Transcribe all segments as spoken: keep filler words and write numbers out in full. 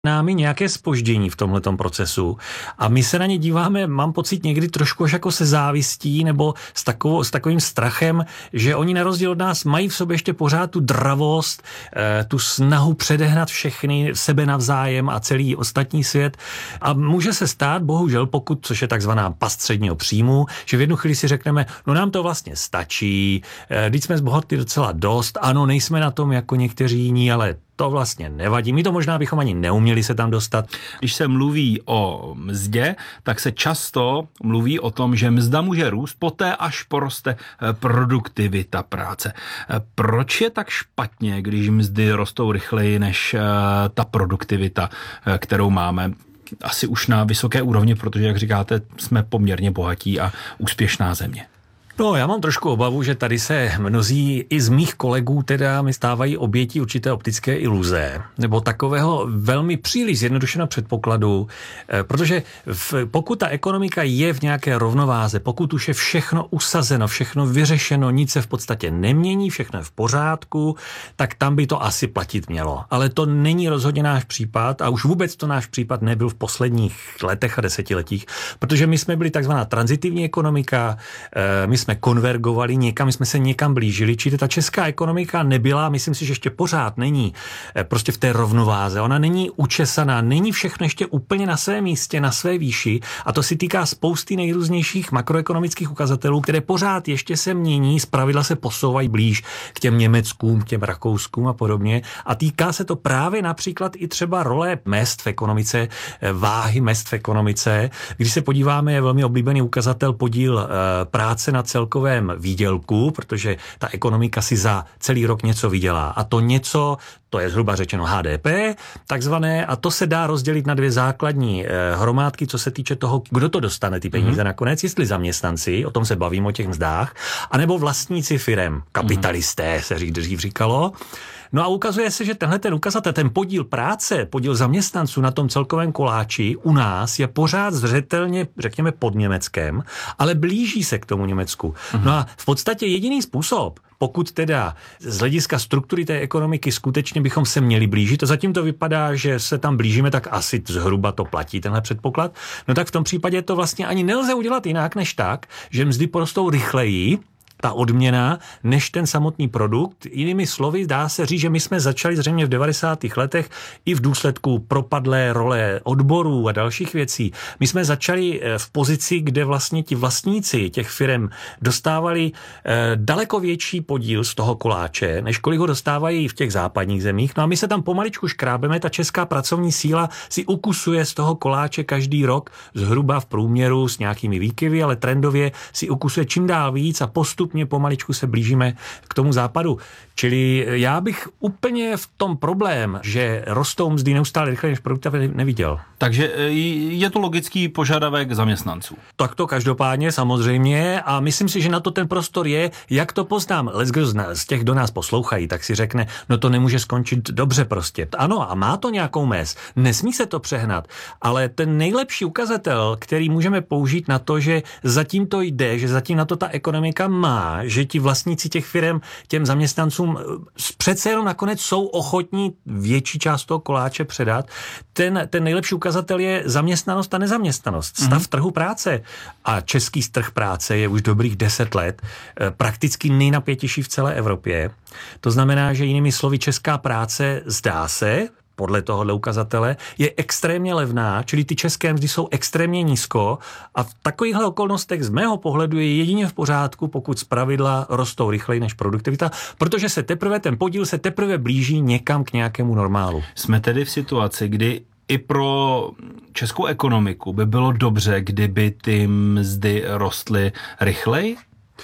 námi nějaké zpoždění v tomhletom procesu a my se na ně díváme, mám pocit někdy trošku až jako se závistí nebo s, takovou, s takovým strachem, že oni na rozdíl od nás mají v sobě ještě pořád tu dravost, tu snahu předehnat všechny sebe navzájem a celý ostatní svět a může se stát, bohužel, pokud, což je takzvaná past středního příjmu, že v jednu chvíli si řekneme, no nám to vlastně stačí, když jsme zbohatli docela dost, ano, nejsme na tom jako někteří jiní, ale to vlastně nevadí. My to možná bychom ani neuměli se tam dostat. Když se mluví o mzdě, tak se často mluví o tom, že mzda může růst poté, až poroste produktivita práce. Proč je tak špatně, když mzdy rostou rychleji než ta produktivita, kterou máme? Asi už na vysoké úrovni, protože, jak říkáte, jsme poměrně bohatí a úspěšná země. No, já mám trošku obavu, že tady se mnozí i z mých kolegů teda mi stávají obětí určité optické iluze, nebo takového velmi příliš zjednodušeného předpokladu, protože v, pokud ta ekonomika je v nějaké rovnováze, pokud už je všechno usazeno, všechno vyřešeno, nic se v podstatě nemění, všechno je v pořádku, tak tam by to asi platit mělo. Ale to není rozhodně náš případ a už vůbec to náš případ nebyl v posledních letech a desetiletích, protože my jsme byli takzvaná tranzitivní ekonomika, my jsme konvergovali někam, my jsme se někam blížili, čili ta česká ekonomika nebyla, myslím si, že ještě pořád není prostě v té rovnováze. Ona není učesaná, není všechno ještě úplně na svém místě, na své výši a to si týká spousty nejrůznějších makroekonomických ukazatelů, které pořád ještě se mění, zpravidla se posouvají blíž k těm Německům, k těm Rakouskům a podobně a týká se to právě například i třeba role mezd v ekonomice, váhy mezd v ekonomice. Když se podíváme, je velmi oblíbený ukazatel podíl práce na celkovém výdělku, protože ta ekonomika si za celý rok něco vydělá. A to něco, to je zhruba řečeno H D P, takzvané, a to se dá rozdělit na dvě základní eh, hromádky, co se týče toho, kdo to dostane ty peníze mm-hmm. nakonec, jestli zaměstnanci, o tom se bavím o těch mzdách, anebo vlastníci firem, kapitalisté mm-hmm. se dřív říkalo. No a ukazuje se, že tenhle ten ukazatel, ten podíl práce, podíl zaměstnanců na tom celkovém koláči u nás je pořád zřetelně, řekněme, pod Německem, ale blíží se k tomu Německu. Mm-hmm. No a v podstatě jediný způsob, pokud teda z hlediska struktury té ekonomiky skutečně bychom se měli blížit, a zatím to vypadá, že se tam blížíme, tak asi zhruba to platí tenhle předpoklad, no tak v tom případě to vlastně ani nelze udělat jinak než tak, že mzdy porostou rychleji, ta odměna, než ten samotný produkt. Jinými slovy, dá se říct, že my jsme začali zřejmě v devadesátých letech i v důsledku propadlé role odborů a dalších věcí. My jsme začali v pozici, kde vlastně ti vlastníci těch firem dostávali eh, daleko větší podíl z toho koláče, než kolik ho dostávají v těch západních zemích. No a my se tam pomaličku škrábeme, ta česká pracovní síla si ukusuje z toho koláče každý rok zhruba v průměru s nějakými výkyvy, ale trendově si ukusuje čím dál víc a postup pomaličku se blížíme k tomu západu. Čili já bych úplně v tom problém, že rostou mzdy neustále rychleji než produktivita, neviděl. Takže je to logický požadavek zaměstnanců. Tak to každopádně samozřejmě a myslím si, že na to ten prostor je. Jak to poznám? Leckdo z těch, kdo nás poslouchají, tak si řekne, no to nemůže skončit dobře prostě. Ano, a má to nějakou mez. Nesmí se to přehnat, ale ten nejlepší ukazatel, který můžeme použít na to, že zatím to jde, že zatím na to ta ekonomika má, že ti vlastníci těch firem těm zaměstnancům přece jenom nakonec jsou ochotní větší část toho koláče předat. Ten, ten nejlepší ukazatel je zaměstnanost a nezaměstnanost. Stav mm-hmm. trhu práce. A český trh práce je už dobrých deset let prakticky nejnapětější v celé Evropě. To znamená, že jinými slovy česká práce zdá se, podle tohohle ukazatele, je extrémně levná, čili ty české mzdy jsou extrémně nízko a v takovýchhle okolnostech z mého pohledu je jedině v pořádku, pokud zpravidla rostou rychleji než produktivita, protože se teprve ten podíl se teprve blíží někam k nějakému normálu. Jsme tedy v situaci, kdy i pro českou ekonomiku by bylo dobře, kdyby ty mzdy rostly rychleji?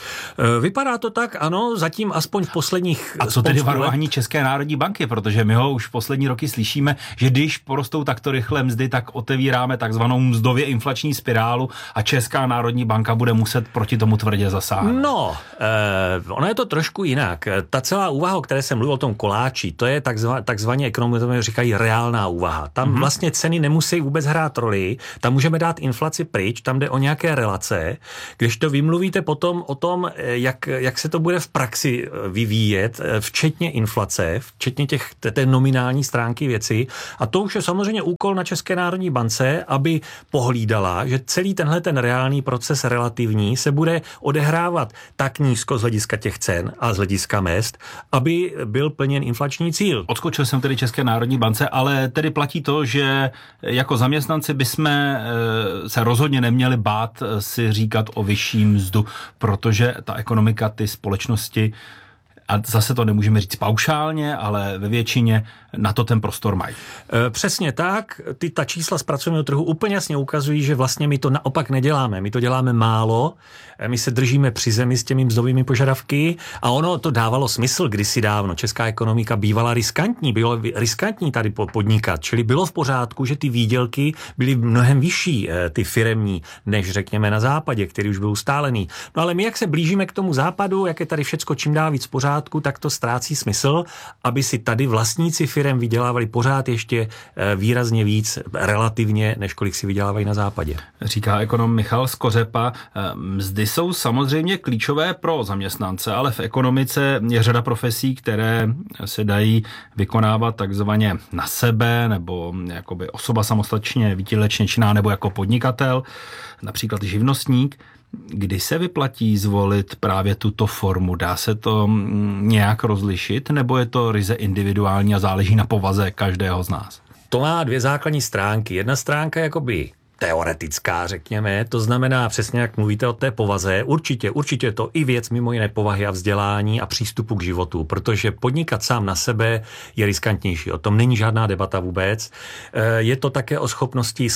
Vypadá to tak, ano, zatím aspoň v posledních... A co tedy varování České národní banky, protože my ho už poslední roky slyšíme, že když porostou takto rychle mzdy, tak otevíráme takzvanou mzdově inflační spirálu a Česká národní banka bude muset proti tomu tvrdě zasáhnout. No, eh, ono je to trošku jinak. Ta celá úvaha, o které jsem mluvil o tom koláči, to je takzvaně, takzvaně ekonomové říkají reálná úvaha. Tam mm-hmm. vlastně ceny nemusí vůbec hrát roli, tam můžeme dát inflaci pryč, tam jde o nějaké relace, když to vymluvíte potom o tom, tom, jak, jak se to bude v praxi vyvíjet, včetně inflace, včetně těch, té nominální stránky věci. A to už je samozřejmě úkol na České národní bance, aby pohlídala, že celý tenhle ten reálný proces relativní se bude odehrávat tak nízko z hlediska těch cen a z hlediska mezd, aby byl plněn inflační cíl. Odskočil jsem tedy České národní bance, ale tedy platí to, že jako zaměstnanci bychom se rozhodně neměli bát si říkat o vyšší mzdu, protože ta ekonomika, ty společnosti, a zase to nemůžeme říct paušálně, ale ve většině na to ten prostor mají. Přesně tak. Ty ta čísla z pracovního trhu úplně jasně ukazují, že vlastně my to naopak neděláme. My to děláme málo, my se držíme při zemi s těmi mzdovými požadavky a ono to dávalo smysl kdysi dávno. Česká ekonomika bývala riskantní, bylo riskantní tady podnikat, čili bylo v pořádku, že ty výdělky byly mnohem vyšší, ty firemní, než řekněme na západě, který už byl ustálený. No ale my, jak se blížíme k tomu západu, jak je tady všecko čím dál víc v pořádku, tak to ztrácí smysl, aby si tady vlastníci firem vydělávali pořád ještě výrazně víc relativně, než kolik si vydělávají na západě. Říká ekonom Michal Skořepa. Mzdy jsou samozřejmě klíčové pro zaměstnance, ale v ekonomice je řada profesí, které se dají vykonávat takzvaně na sebe, nebo jakoby osoba samostatně výdělečně činná, nebo jako podnikatel, například živnostník. Kdy se vyplatí zvolit právě tuto formu? Dá se to nějak rozlišit, nebo je to ryze individuální a záleží na povaze každého z nás? To má dvě základní stránky. Jedna stránka je jakoby teoretická, řekněme, to znamená přesně, jak mluvíte o té povaze. Určitě, určitě je to i věc mimo jiné povahy a vzdělání a přístupu k životu, protože podnikat sám na sebe je riskantnější. O tom není žádná debata vůbec. Je to také o schopnosti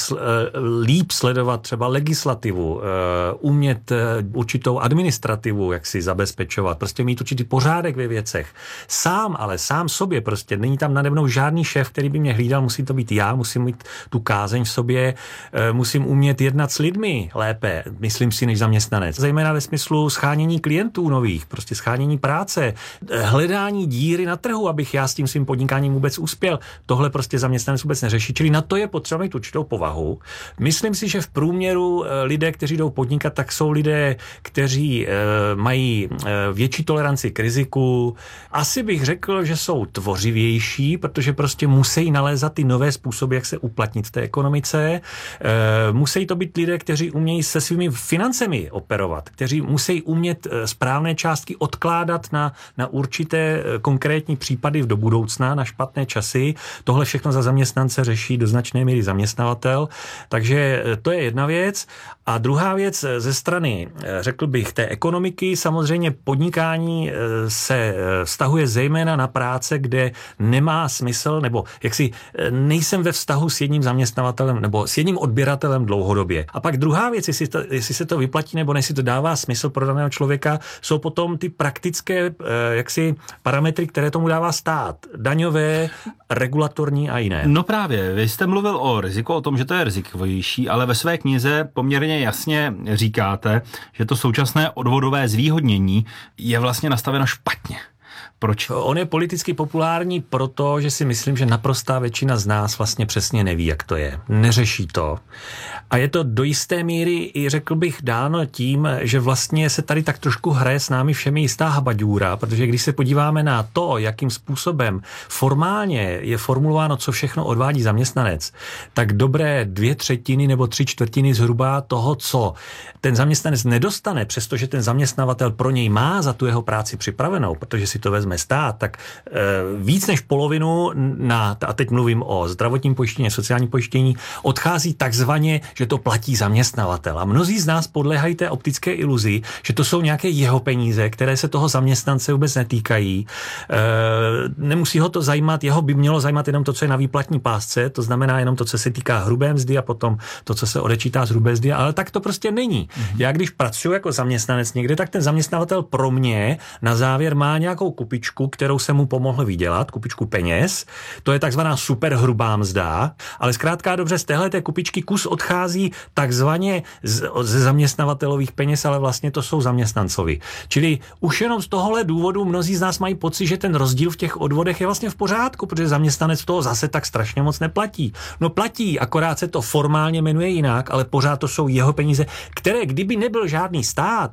líp sledovat třeba legislativu, umět určitou administrativu, jak si zabezpečovat, prostě mít určitý pořádek ve věcech. Sám, ale sám sobě prostě, není tam nade mnou žádný šéf, který by mě hlídal, musí to být já, musím mít tu kázeň v sobě, musím umět jednat s lidmi lépe, myslím si, než zaměstnanec. Zejména ve smyslu schánění klientů nových, prostě schánění práce, hledání díry na trhu, abych já s tím svým podnikáním vůbec uspěl. Tohle prostě zaměstnanec vůbec neřeší, čili na to je potřeba mít určitou povahu. Myslím si, že v průměru lidé, kteří jdou podnikat, tak jsou lidé, kteří e, mají e, větší toleranci k riziku. Asi bych řekl, že jsou tvořivější, protože prostě musí nalézat ty nové způsoby, jak se uplatnit v té ekonomice. E, musí to být lidé, kteří umějí se svými financemi operovat, kteří musí umět správné částky odkládat na, na určité konkrétní případy do budoucna, na špatné časy. Tohle všechno za zaměstnance řeší do značné míry zaměstnavatel. Takže to je jedna věc. A druhá věc ze strany, řekl bych, té ekonomiky, samozřejmě podnikání se vztahuje zejména na práce, kde nemá smysl, nebo jaksi nejsem ve vztahu s jedním zaměstnavatelem, nebo s jedním odběratelem dlouhodobě. A pak druhá věc, jestli, to, jestli se to vyplatí, nebo jestli to dává smysl pro daného člověka, jsou potom ty praktické jaksi parametry, které tomu dává stát. Daňové, regulatorní a jiné. No právě, vy jste mluvil o riziku, o tom, že to je rizikovější, ale ve své knize poměrně jasně říkáte, že to současné odvodové zvýhodnění je vlastně nastaveno špatně. Proč? On je politicky populární proto, že si myslím, že naprostá většina z nás vlastně přesně neví, jak to je. Neřeší to. A je to do jisté míry, i řekl bych, dáno tím, že vlastně se tady tak trošku hraje s námi všemi jistá habaďůra, protože když se podíváme na to, jakým způsobem formálně je formulováno, co všechno odvádí zaměstnanec, tak dobré dvě třetiny nebo tři čtvrtiny zhruba toho, co ten zaměstnanec nedostane, přestože ten zaměstnavatel pro něj má za tu jeho práci připravenou, protože si to vezme stát, tak e, víc než polovinu na, a teď mluvím o zdravotním pojištění, sociálním pojištění, odchází takzvaně, že to platí zaměstnavatel. A mnozí z nás podléhají té optické iluzi, že to jsou nějaké jeho peníze, které se toho zaměstnance vůbec netýkají. E, nemusí ho to zajímat, jeho by mělo zajímat jenom to, co je na výplatní pásce, to znamená jenom to, co se týká hrubé mzdy a potom to, co se odečítá z hrubé mzdy, ale tak to prostě není. Mm-hmm. Já když pracuji jako zaměstnanec někde, tak ten zaměstnavatel pro mě na závěr má nějakou kupičku, kterou se mu pomohl vydělat, kupičku peněz. To je takzvaná superhrubá mzda, ale zkrátka dobře z téhleté kupičky kus odchází takzvaně z, ze zaměstnavatelových peněz, ale vlastně to jsou zaměstnancovi. Čili už jenom z tohohle důvodu mnozí z nás mají pocit, že ten rozdíl v těch odvodech je vlastně v pořádku, protože zaměstnanec toho zase tak strašně moc neplatí. No platí, akorát se to formálně jmenuje jinak, ale pořád to jsou jeho peníze, které kdyby nebyl žádný stát,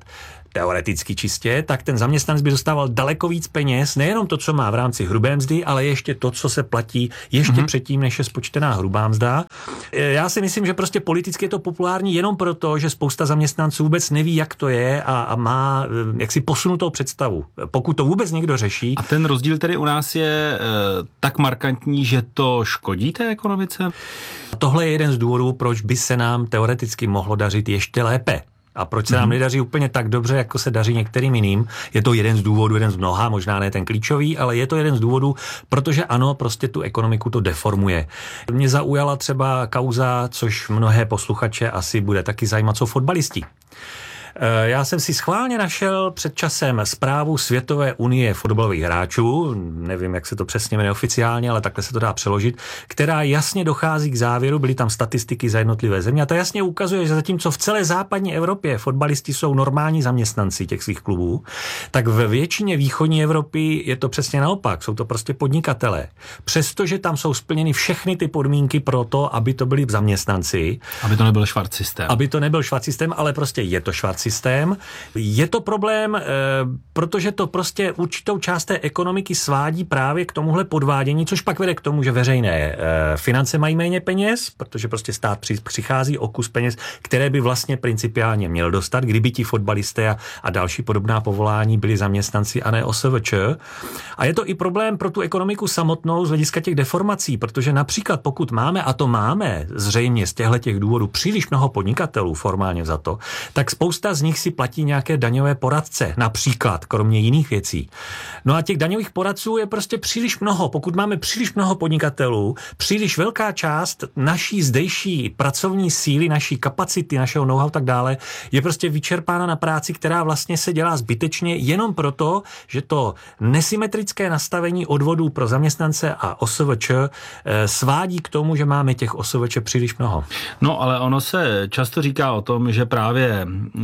teoreticky čistě, tak ten zaměstnanec by dostával daleko víc peněz, nejenom to, co má v rámci hrubé mzdy, ale ještě to, co se platí ještě mm-hmm. předtím, než je spočtená hrubá mzda. Já si myslím, že prostě politicky je to populární jenom proto, že spousta zaměstnanců vůbec neví, jak to je a, a má jaksi posunutou představu. Pokud to vůbec někdo řeší. A ten rozdíl tedy u nás je e, tak markantní, že to škodí té ekonomice? Tohle je jeden z důvodů, proč by se nám teoreticky mohlo dařit ještě lépe. A proč se nám nedaří úplně tak dobře, jako se daří některým jiným. Je to jeden z důvodů, jeden z mnoha, možná ne ten klíčový, ale je to jeden z důvodů, protože ano, prostě tu ekonomiku to deformuje. Mě zaujala třeba kauza, což mnohé posluchače asi bude taky zajímat, jsou fotbalisti. Já jsem si schválně našel před časem zprávu Světové unie fotbalových hráčů, nevím, jak se to přesně jmenuje oficiálně, ale takhle se to dá přeložit, která jasně dochází k závěru, byly tam statistiky za jednotlivé země a to jasně ukazuje, že zatímco v celé západní Evropě fotbalisti jsou normální zaměstnanci těch svých klubů, tak ve většině východní Evropy je to přesně naopak, jsou to prostě podnikatelé. Přestože tam jsou splněny všechny ty podmínky pro to, aby to byli zaměstnanci. Aby to nebyl švart systém. Aby to nebyl švart systém, ale prostě je to švart systém. Je to problém, e, protože to prostě určitou část té ekonomiky svádí právě k tomuhle podvádění, což pak vede k tomu, že veřejné e, finance mají méně peněz, protože prostě stát při, přichází o kus peněz, které by vlastně principiálně měl dostat, kdyby ti fotbalisté a, a další podobná povolání byli zaměstnanci a ne O S V Č. A je to i problém pro tu ekonomiku samotnou z hlediska těch deformací, protože například pokud máme, a to máme zřejmě z těchto těch důvodů příliš mnoho podnikatelů formálně za to, tak spousta z nich si platí nějaké daňové poradce, například, kromě jiných věcí. No a těch daňových poradců je prostě příliš mnoho. Pokud máme příliš mnoho podnikatelů, příliš velká část naší zdejší pracovní síly, naší kapacity, našeho know-how tak dále, je prostě vyčerpána na práci, která vlastně se dělá zbytečně jenom proto, že to nesymetrické nastavení odvodů pro zaměstnance a O S V Č svádí k tomu, že máme těch O S V Č příliš mnoho. No, ale ono se často říká o tom, že právě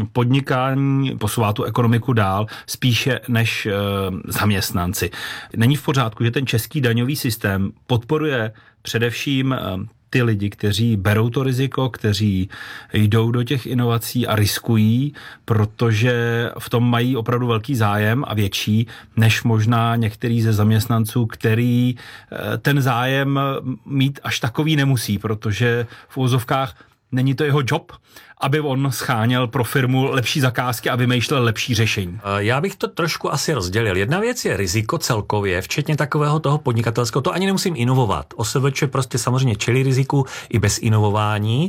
podnikání posouvá tu ekonomiku dál spíše než e, zaměstnanci. Není v pořádku, že ten český daňový systém podporuje především e, ty lidi, kteří berou to riziko, kteří jdou do těch inovací a riskují, protože v tom mají opravdu velký zájem a větší, než možná některý ze zaměstnanců, který e, ten zájem mít až takový nemusí, protože v úvozovkách není to jeho job, aby on scháněl pro firmu lepší zakázky a vymýšlel lepší řešení. Já bych to trošku asi rozdělil. Jedna věc je riziko celkově, včetně takového toho podnikatelského, to ani nemusím inovovat. O S V Č prostě samozřejmě čelí riziku i bez inovování,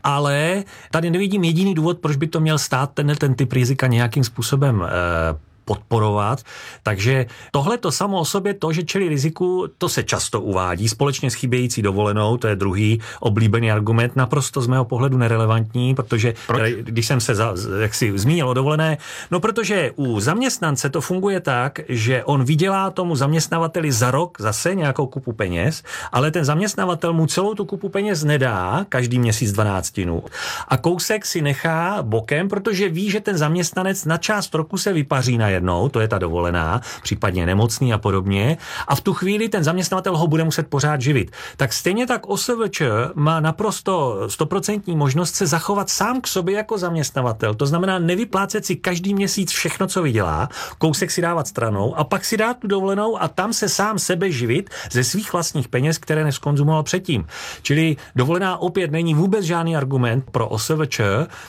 ale tady nevidím jediný důvod, proč by to měl stát ten, ten typ rizika nějakým způsobem eh, podporovat. Takže tohle to samo o sobě, to, že čelí riziku, to se často uvádí společně s chybějící dovolenou, to je druhý oblíbený argument, naprosto z mého pohledu nerelevantní, protože tady, když jsem se za, jak si zmínil o dovolené, no protože u zaměstnance to funguje tak, že on vydělá tomu zaměstnavateli za rok zase nějakou kupu peněz, ale ten zaměstnavatel mu celou tu kupu peněz nedá každý měsíc dvanáctinu a kousek si nechá bokem, protože ví, že ten zaměstnanec na část roku se vypaří na jednou, to je ta dovolená, případně nemocný a podobně. A v tu chvíli ten zaměstnavatel ho bude muset pořád živit. Tak stejně tak O S V Č má naprosto stoprocentní možnost se zachovat sám k sobě jako zaměstnavatel. To znamená nevyplácet si každý měsíc všechno, co vydělá, kousek si dávat stranou a pak si dát tu dovolenou a tam se sám sebe živit ze svých vlastních peněz, které neskonzumoval předtím. Čili dovolená opět není vůbec žádný argument pro O S V Č.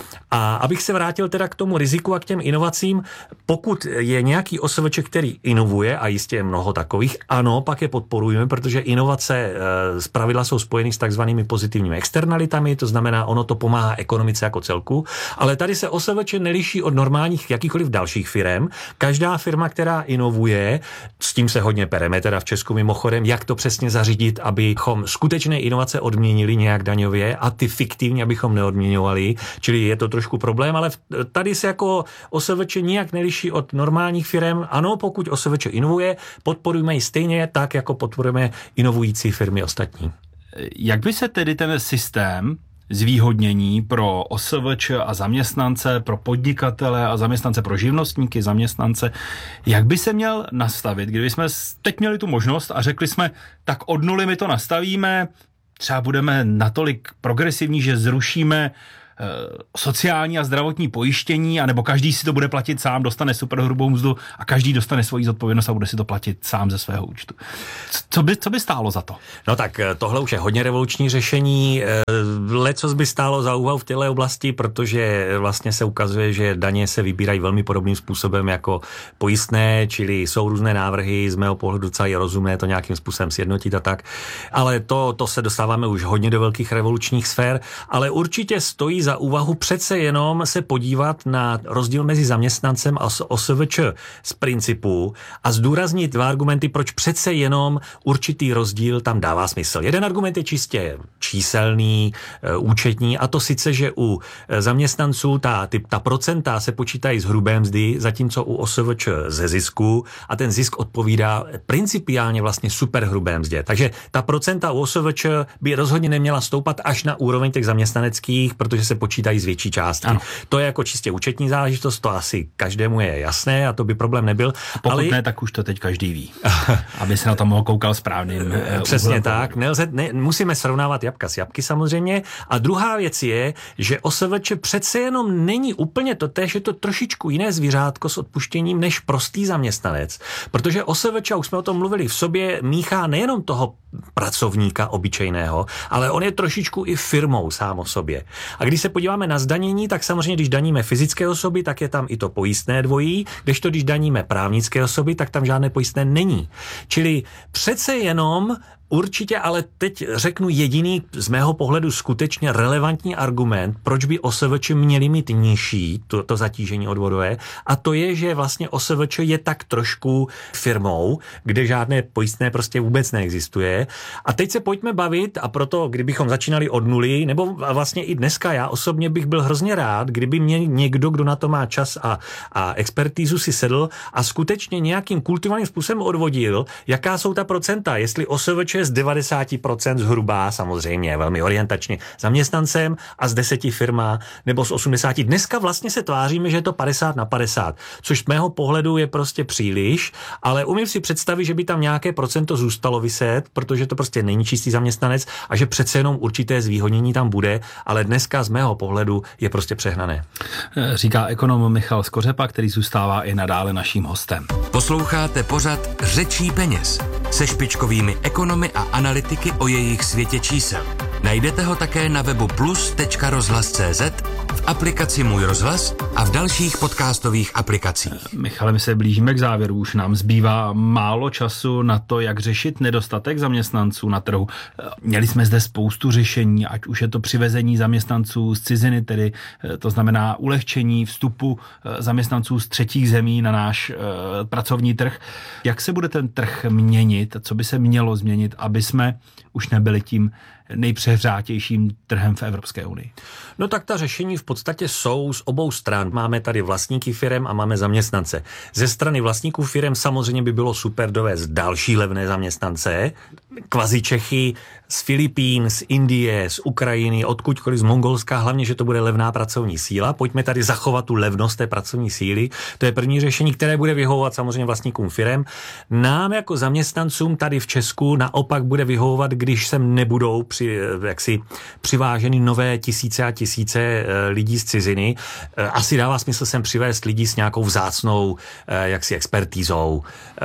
A abych se vrátil teda k tomu riziku a k těm inovacím, pokud je nějaký O S V Č, který inovuje, a jistě je mnoho takových, ano, pak je podporujeme, protože inovace e, zpravidla jsou spojeny s takzvanými pozitivními externalitami, to znamená, ono to pomáhá ekonomice jako celku, ale tady se O S V Č neliší od normálních jakýchkoliv dalších firem. Každá firma, která inovuje, s tím se hodně pereme teda v Česku mimochodem, jak to přesně zařídit, abychom skutečné inovace odměnili nějak daňově a ty fiktivní, abychom neodměňovali, čili je to trošku problém, ale tady se jako O S V Č nijak neliší od normálních firem. Ano, pokud O S V Č inovuje, podporujeme ji stejně tak, jako podporujeme inovující firmy ostatní. Jak by se tedy ten systém zvýhodnění pro O S V Č a zaměstnance, pro podnikatele a zaměstnance, pro živnostníky, zaměstnance, jak by se měl nastavit, kdyby jsme teď měli tu možnost a řekli jsme, tak od nuly my to nastavíme, třeba budeme natolik progresivní, že zrušíme sociální a zdravotní pojištění, anebo každý si to bude platit sám, dostane superhrubou mzdu a každý dostane svoji zodpovědnost a bude si to platit sám ze svého účtu. Co by, co by stálo za to? No tak tohle už je hodně revoluční řešení. Lecos by stálo za úvahu v této oblasti, protože vlastně se ukazuje, že daně se vybírají velmi podobným způsobem jako pojistné, čili jsou různé návrhy, z mého pohledu docela je rozumné to nějakým způsobem sjednotit a tak. Ale to, to se dostáváme už hodně do velkých revolučních sfér, ale určitě stojí za úvahu přece jenom se podívat na rozdíl mezi zaměstnancem a O S V Č z principu a zdůraznit dva argumenty, proč přece jenom určitý rozdíl tam dává smysl. Jeden argument je čistě číselný, účetní, a to sice, že u zaměstnanců ta, ty, ta procenta se počítají z hrubé mzdy, zatímco u O S V Č ze zisku a ten zisk odpovídá principiálně vlastně superhrubé mzdě. Takže ta procenta u O S V Č by rozhodně neměla stoupat až na úroveň těch zaměstnaneckých, protože se počítají z větší částky. Ano. To je jako čistě účetní záležitost, to asi každému je jasné a to by problém nebyl. Pokud ale... ne, tak už to teď každý ví. Aby se na to mohl koukal správným. Přesně úhlem. Tak. Nelze, ne, musíme srovnávat jabka s jabky samozřejmě. A druhá věc je, že O S V Č přece jenom není úplně to též, je to trošičku jiné zvířátko s odpuštěním než prostý zaměstnanec. Protože O S V Č, už jsme o tom mluvili, v sobě míchá nejenom toho pracovníka obyčejného, ale on je trošičku i firmou sám o sobě. A když se podíváme na zdanění, tak samozřejmě, když daníme fyzické osoby, tak je tam i to pojistné dvojí, kdežto když daníme právnické osoby, tak tam žádné pojistné není. Čili přece jenom určitě, ale teď řeknu jediný z mého pohledu skutečně relevantní argument, proč by O S V Č měli mít nižší to, to zatížení odvodové, a to je, že vlastně O S V Č je tak trošku firmou, kde žádné pojistné prostě vůbec neexistuje. A teď se pojďme bavit, a proto, kdybychom začínali od nuly, nebo vlastně i dneska, já osobně bych byl hrozně rád, kdyby mě někdo, kdo na to má čas a, a expertízu, si sedl a skutečně nějakým kultivovaným způsobem odvodil, jaká jsou ta procenta, jestli O S V Č z devadesát procent zhruba, samozřejmě velmi orientačně, zaměstnancem a z deseti firma, nebo z osmdesáti. Dneska vlastně se tváříme, že je to padesát na padesát, což z mého pohledu je prostě příliš, ale umím si představit, že by tam nějaké procento zůstalo viset, protože to prostě není čistý zaměstnanec a že přece jenom určité zvýhodnění tam bude, ale dneska z mého pohledu je prostě přehnané. Říká ekonom Michal Skořepa, který zůstává i nadále naším hostem. Posloucháte pořad Řečí peněz se špičkovými ekonomy a analytiky o jejich světě čísel. Najdete ho také na webu plus tečka rozhlas tečka cé zet, v aplikaci Můj rozhlas a v dalších podcastových aplikacích. Michale, my se blížíme k závěru, už nám zbývá málo času na to, jak řešit nedostatek zaměstnanců na trhu. Měli jsme zde spoustu řešení, ať už je to přivezení zaměstnanců z ciziny, tedy to znamená ulehčení vstupu zaměstnanců z třetích zemí na náš uh, pracovní trh. Jak se bude ten trh měnit, co by se mělo změnit, aby jsme už nebyli tím nejpřehřátějším trhem v Evropské unii? No tak ta řešení v podstatě jsou z obou stran. Máme tady vlastníky firem a máme zaměstnance. Ze strany vlastníků firem samozřejmě by bylo super dovést další levné zaměstnance, kvazi Čechy z Filipín, z Indie, z Ukrajiny, odkudkoliv z Mongolska, hlavně, že to bude levná pracovní síla. Pojďme tady zachovat tu levnost té pracovní síly. To je první řešení, které bude vyhovovat samozřejmě vlastníkům firem. Nám jako zaměstnancům tady v Česku naopak bude vyhovovat, když sem nebudou při, jaksi, přiváženy nové tisíce a tisíce lidí z ciziny. Asi dává smysl sem přivést lidi s nějakou vzácnou jaksi expertízou,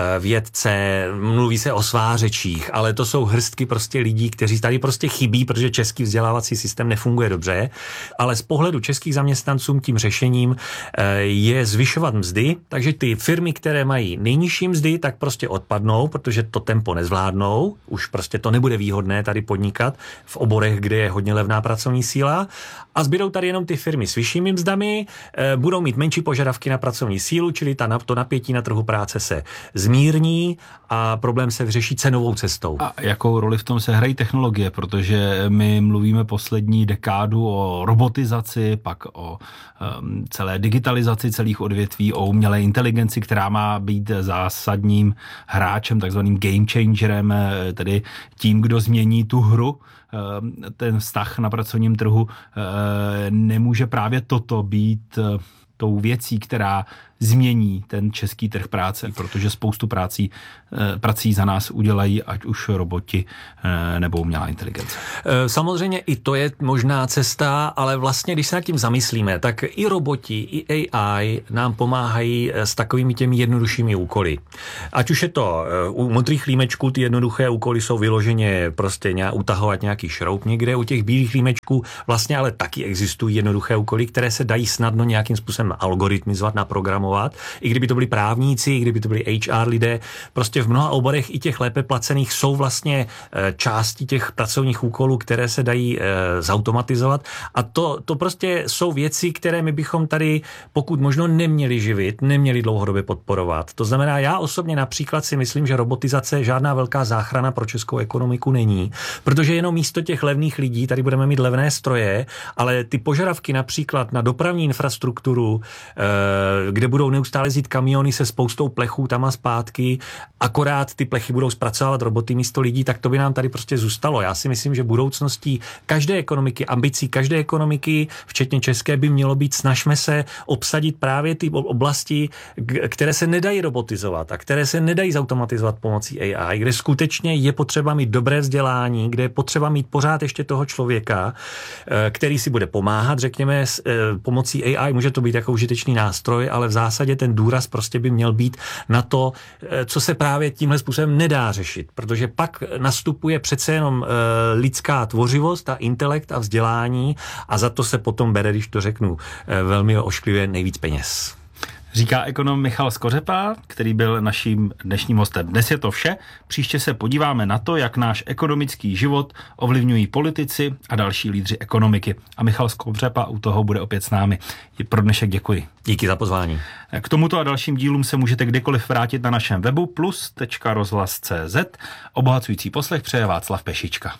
vědce, mluví se o svářečích, ale to jsou hrstky prostě lidí, kteří tady prostě chybí, protože český vzdělávací systém nefunguje dobře, ale z pohledu českých zaměstnanců tím řešením je zvyšovat mzdy, takže ty firmy, které mají nejnižší mzdy, tak prostě odpadnou, protože to tempo nezvládnou, už prostě to nebude výhodné tady podnikat v oborech, kde je hodně levná pracovní síla, a zbydou tady jenom ty firmy s vyššími mzdami, budou mít menší požadavky na pracovní sílu, čili ta, to napětí na trhu práce se zmírní a problém se vyřeší cenovou cestou. A jakou roli v tom se hrají technologie, protože my mluvíme poslední dekádu o robotizaci, pak o um, celé digitalizaci celých odvětví, o umělé inteligenci, která má být zásadním hráčem, takzvaným game changerem, tedy tím, kdo změní tu hru, ten vztah na pracovním trhu. Nemůže právě toto být tou věcí, která změní ten český trh práce, protože spoustu prací, prací za nás udělají ať už roboti nebo umělá inteligence. Samozřejmě i to je možná cesta, ale vlastně, když se nad tím zamyslíme, tak i roboti, i A I nám pomáhají s takovými těmi jednoduššími úkoly. Ať už je to u modrých límečků, ty jednoduché úkoly jsou vyloženě prostě nějak, utahovat nějaký šroub někde, u těch bílých límečků vlastně ale taky existují jednoduché úkoly, které se dají snadno nějakým způsobem algoritmizovat, naprogramovat, i kdyby to byli právníci, i kdyby to byli H R lidé, prostě v mnoha oborech i těch lépe placených jsou vlastně části těch pracovních úkolů, které se dají zautomatizovat a to, to prostě jsou věci, které my bychom tady pokud možno neměli živit, neměli dlouhodobě podporovat. To znamená, já osobně například si myslím, že robotizace žádná velká záchrana pro českou ekonomiku není, protože jenom místo těch levných lidí tady budeme mít levné stroje, ale ty požadavky například na dopravní infrastrukturu, kde budou neustále jezdit kamiony se spoustou plechů tam a zpátky, akorát ty plechy budou zpracovávat roboty místo lidí, tak to by nám tady prostě zůstalo. Já si myslím, že budoucností každé ekonomiky, ambicí každé ekonomiky, včetně české, by mělo být snažme se obsadit právě ty oblasti, které se nedají robotizovat a které se nedají zautomatizovat pomocí A I, kde skutečně je potřeba mít dobré vzdělání, kde je potřeba mít pořád ještě toho člověka, který si bude pomáhat, řekněme, s pomocí A I. Může to být jako užitečný nástroj, ale v zásadě ten důraz prostě by měl být na to, co se právě tímhle způsobem nedá řešit, protože pak nastupuje přece jenom lidská tvořivost a intelekt a vzdělání a za to se potom bere, když to řeknu velmi ošklivě, nejvíc peněz. Říká ekonom Michal Skořepa, který byl naším dnešním hostem. Dnes je to vše. Příště se podíváme na to, jak náš ekonomický život ovlivňují politici a další lídři ekonomiky. A Michal Skořepa u toho bude opět s námi. Pro dnešek děkuji. Díky za pozvání. K tomuto a dalším dílům se můžete kdykoliv vrátit na našem webu plus tečka rozhlas tečka cé zet. Obohacující poslech přeje Václav Pešička.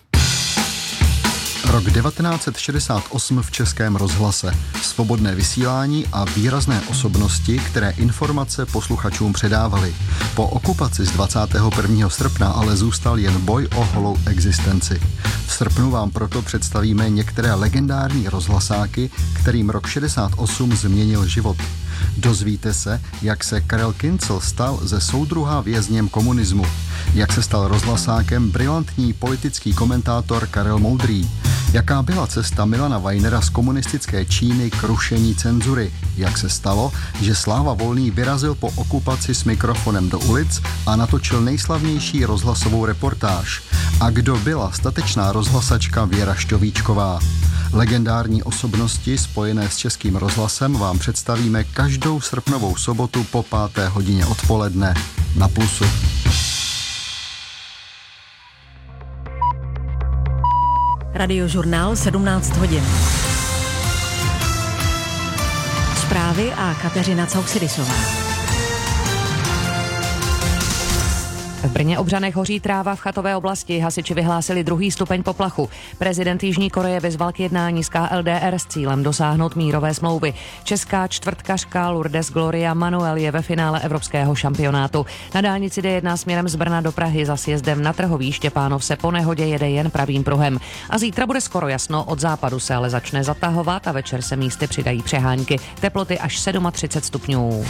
Rok devatenáct set šedesát osm v Českém rozhlase. Svobodné vysílání a výrazné osobnosti, které informace posluchačům předávaly. Po okupaci z dvacátého prvního srpna ale zůstal jen boj o holou existenci. V srpnu vám proto představíme některé legendární rozhlasáky, kterým rok šedesát osm změnil život. Dozvíte se, jak se Karel Kincl stal ze soudruha vězněm komunismu, jak se stal rozhlasákem brilantní politický komentátor Karel Moudrý, jaká byla cesta Milana Weinera z komunistické Číny k rušení cenzury, jak se stalo, že Sláva Volný vyrazil po okupaci s mikrofonem do ulic a natočil nejslavnější rozhlasovou reportáž, a kdo byla statečná rozhlasačka Věra Šťovíčková. Legendární osobnosti spojené s Českým rozhlasem vám představíme každou srpnovou sobotu po páté hodině odpoledne na Plusu. Radiožurnál sedmnáct hodin. Zprávy a Kateřina Cauxidisová. V Brně Obřanech hoří tráva v chatové oblasti. Hasiči vyhlásili druhý stupeň poplachu. Prezident Jižní Koreje vyzval k jednání s K L D R s cílem dosáhnout mírové smlouvy. Česká čtvrtkařka Lourdes Gloria Manuel je ve finále evropského šampionátu. Na dálnici D jedna směrem z Brna do Prahy za sjezdem na Trhový Štěpánov se po nehodě jede jen pravým pruhem. A zítra bude skoro jasno, od západu se ale začne zatahovat a večer se místy přidají přehánky. Teploty až třicet sedm stupňů.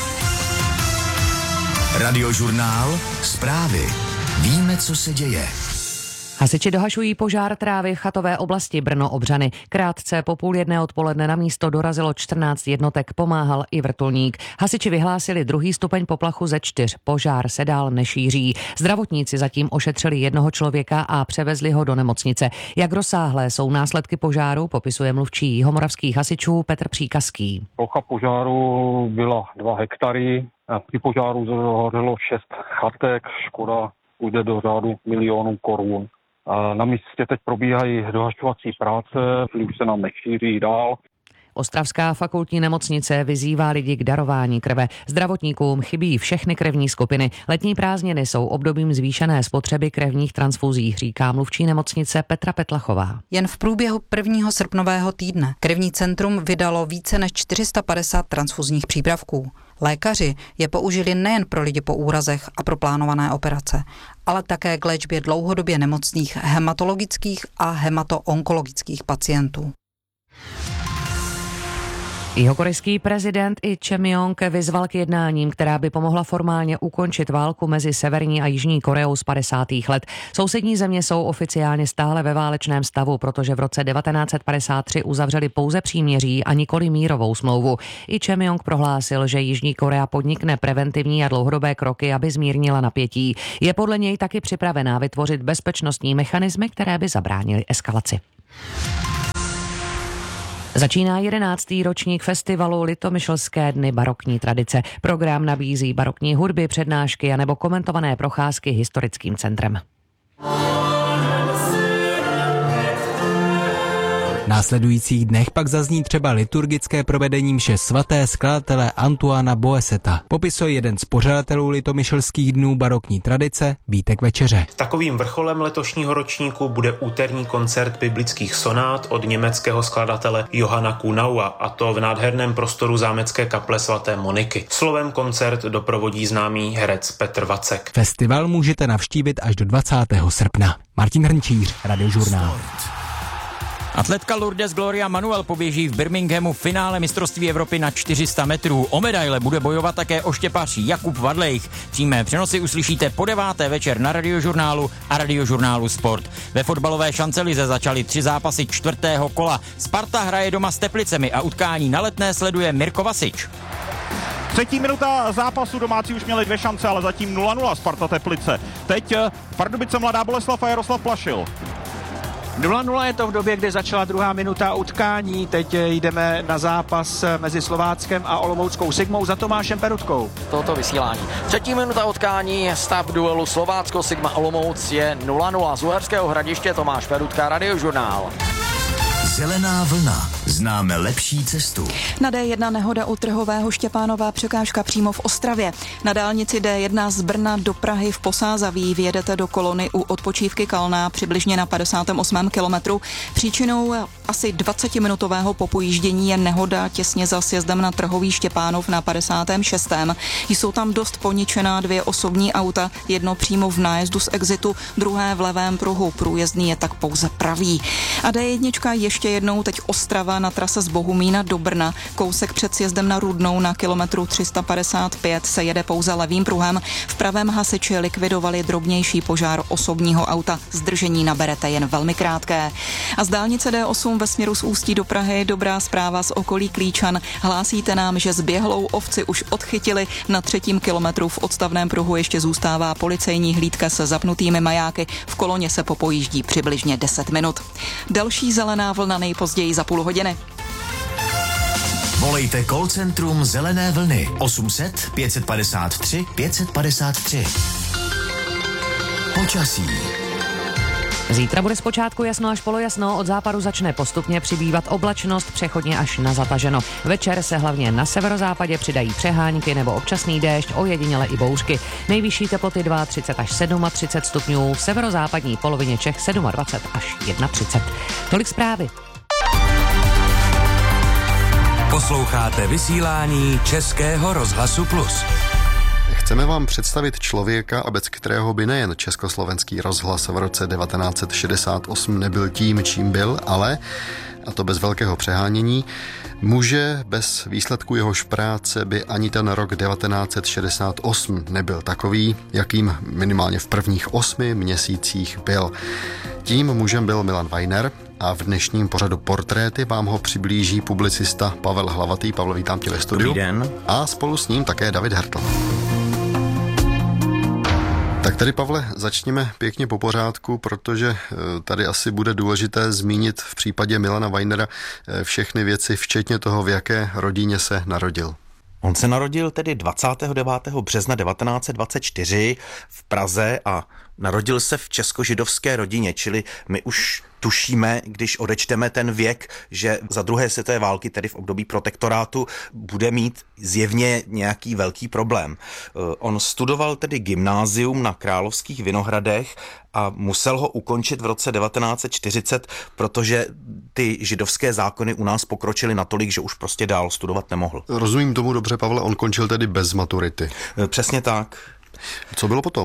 Radiožurnál, zprávy. Víme, co se děje. Hasiči dohašují požár trávy v chatové oblasti Brno Obřany. Krátce po půl jedné odpoledne na místo dorazilo čtrnáct jednotek, pomáhal i vrtulník. Hasiči vyhlásili druhý stupeň poplachu ze čtyř. Požár se dál nešíří. Zdravotníci zatím ošetřili jednoho člověka a převezli ho do nemocnice. Jak rozsáhlé jsou následky požáru, popisuje mluvčí jihomoravských hasičů Petr Příkazký. Plocha požáru byla dva hektary. Při požáru zahořelo šest chatek, škoda půjde do řádu milionů korun. Na místě teď probíhají dohašťovací práce, už se nám nešíří dál. Ostravská fakultní nemocnice vyzývá lidi k darování krve. Zdravotníkům chybí všechny krevní skupiny. Letní prázdniny jsou obdobím zvýšené spotřeby krevních transfuzí, říká mluvčí nemocnice Petra Petlachová. Jen v průběhu prvního srpnového týdne krevní centrum vydalo více než čtyři sta padesát transfuzních přípravků. Lékaři je použili nejen pro lidi po úrazech a pro plánované operace, ale také k léčbě dlouhodobě nemocných hematologických a hematoonkologických pacientů. Jihokorejský prezident i Choi Myong vyzval k jednáním, která by pomohla formálně ukončit válku mezi Severní a Jižní Koreou z padesátých let. Sousední země jsou oficiálně stále ve válečném stavu, protože v roce devatenáct set padesát tři uzavřeli pouze příměří a nikoli mírovou smlouvu. I Choi Myong prohlásil, že Jižní Korea podnikne preventivní a dlouhodobé kroky, aby zmírnila napětí. Je podle něj taky připravená vytvořit bezpečnostní mechanismy, které by zabránily eskalaci. Začíná jedenáctý ročník festivalu Litomyšlské dny barokní tradice. Program nabízí barokní hudby, přednášky a nebo komentované procházky historickým centrem. V následujících dnech pak zazní třeba liturgické provedení mše svaté skladatele Antoána Boeseta. Popisuje jeden z pořadatelů Litomyšlských dnů barokní tradice Vítek Večeře. Takovým vrcholem letošního ročníku bude úterní koncert biblických sonát od německého skladatele Johanna Kunaua, a to v nádherném prostoru zámecké kaple svaté Moniky. Slovem koncert doprovodí známý herec Petr Vacek. Festival můžete navštívit až do dvacátého srpna. Martin Hrnčíř, Radiožurnál. Atletka Lourdes Gloria Manuel poběží v Birminghamu v finále mistrovství Evropy na čtyři sta metrů. O medaile bude bojovat také oštěpař Jakub Vadlejch. Přímé přenosy uslyšíte po deváté večer na Radiožurnálu a Radiožurnálu Sport. Ve fotbalové šancelize začaly tři zápasy čtvrtého kola. Sparta hraje doma s Teplicemi a utkání na Letné sleduje Mirko Vasič. Třetí minuta zápasu, domácí už měli dvě šance, ale zatím nula nula Sparta Teplice. Teď Pardubice Mladá Boleslav a Jaroslav Plašil. nula nula je to v době, kdy začala druhá minuta utkání. Teď jdeme na zápas mezi Slováckem a Olomouckou Sigmou za Tomášem Perutkou. Toto vysílání. Třetí minuta utkání, stav duelu Slovácko Sigma Olomouc je nula nula. Z Uherského Hradiště Tomáš Perutka, Radiožurnál. Zelená vlna. Známe lepší cestu. Na D jedna nehoda u Trhového Štěpánová, překážka přímo v Ostravě. Na dálnici D jedna z Brna do Prahy v Posázaví vyjedete do kolony u odpočívky Kalná přibližně na padesátém osmém kilometru. Příčinou asi dvacetiminutového popojíždění je nehoda těsně za sjezdem na Trhový Štěpánov na padesátém šestém Jsou tam dost poničená dvě osobní auta, jedno přímo v nájezdu z exitu, druhé v levém pruhu. Průjezdný je tak pouze pravý. A D jedna ještě jednou teď Ostrava na trase z Bohumína do Brna. Kousek před sjezdem na Rudnou na kilometru tři sta padesát pět se jede pouze levým pruhem. V pravém hasiči likvidovali drobnější požár osobního auta. Zdržení naberete jen velmi krátké. A z dálnice D osm ve směru z Ústí do Prahy dobrá zpráva z okolí Klíčan. Hlásíte nám, že zběhlou ovci už odchytili. Na třetím kilometru v odstavném pruhu ještě zůstává policejní hlídka se zapnutými majáky. V koloně se popojíždí přibližně deset minut. Další zelená vlna nejpozději za půl hodiny. Volejte call centrum Zelené vlny osm set pět padesát tři pět padesát tři. Počasí. Zítra bude zpočátku jasno až polojasno, od západu začne postupně přibývat oblačnost, přechodně až na zataženo. Večer se hlavně na severozápadě přidají přehánky nebo občasný déšť, ojediněle i bouřky. Nejvyšší teploty třicet dva až třicet sedm stupňů, v severozápadní polovině Čech dvacet sedm až třicet jedna. Tolik zprávy. Posloucháte vysílání Českého rozhlasu Plus. Chceme vám představit člověka, a bez kterého by nejen Československý rozhlas v roce devatenáct set šedesát osm nebyl tím, čím byl, ale, a to bez velkého přehánění, muže, bez výsledku jehož práce by ani ten rok devatenáct set šedesát osm nebyl takový, jakým minimálně v prvních osmi měsících byl. Tím mužem byl Milan Vajner a v dnešním pořadu Portréty vám ho přiblíží publicista Pavel Hlavatý. Pavel, vítám tě ve studiu. Dobrý den. A spolu s ním také David Hertl. Tak tady, Pavle, začněme pěkně po pořádku, protože tady asi bude důležité zmínit v případě Milana Vajnera všechny věci, včetně toho, v jaké rodině se narodil. On se narodil tedy dvacátého devátého března devatenáct set dvacet čtyři v Praze a narodil se v česko-židovské rodině, čili my už tušíme, když odečteme ten věk, že za druhé světové války, tedy v období protektorátu, bude mít zjevně nějaký velký problém. On studoval tedy gymnázium na Královských Vinohradech a musel ho ukončit v roce devatenáct set čtyřicet, protože ty židovské zákony u nás pokročily natolik, že už prostě dál studovat nemohl. Rozumím tomu dobře, Pavle, on končil tedy bez maturity. Přesně tak. Co bylo potom?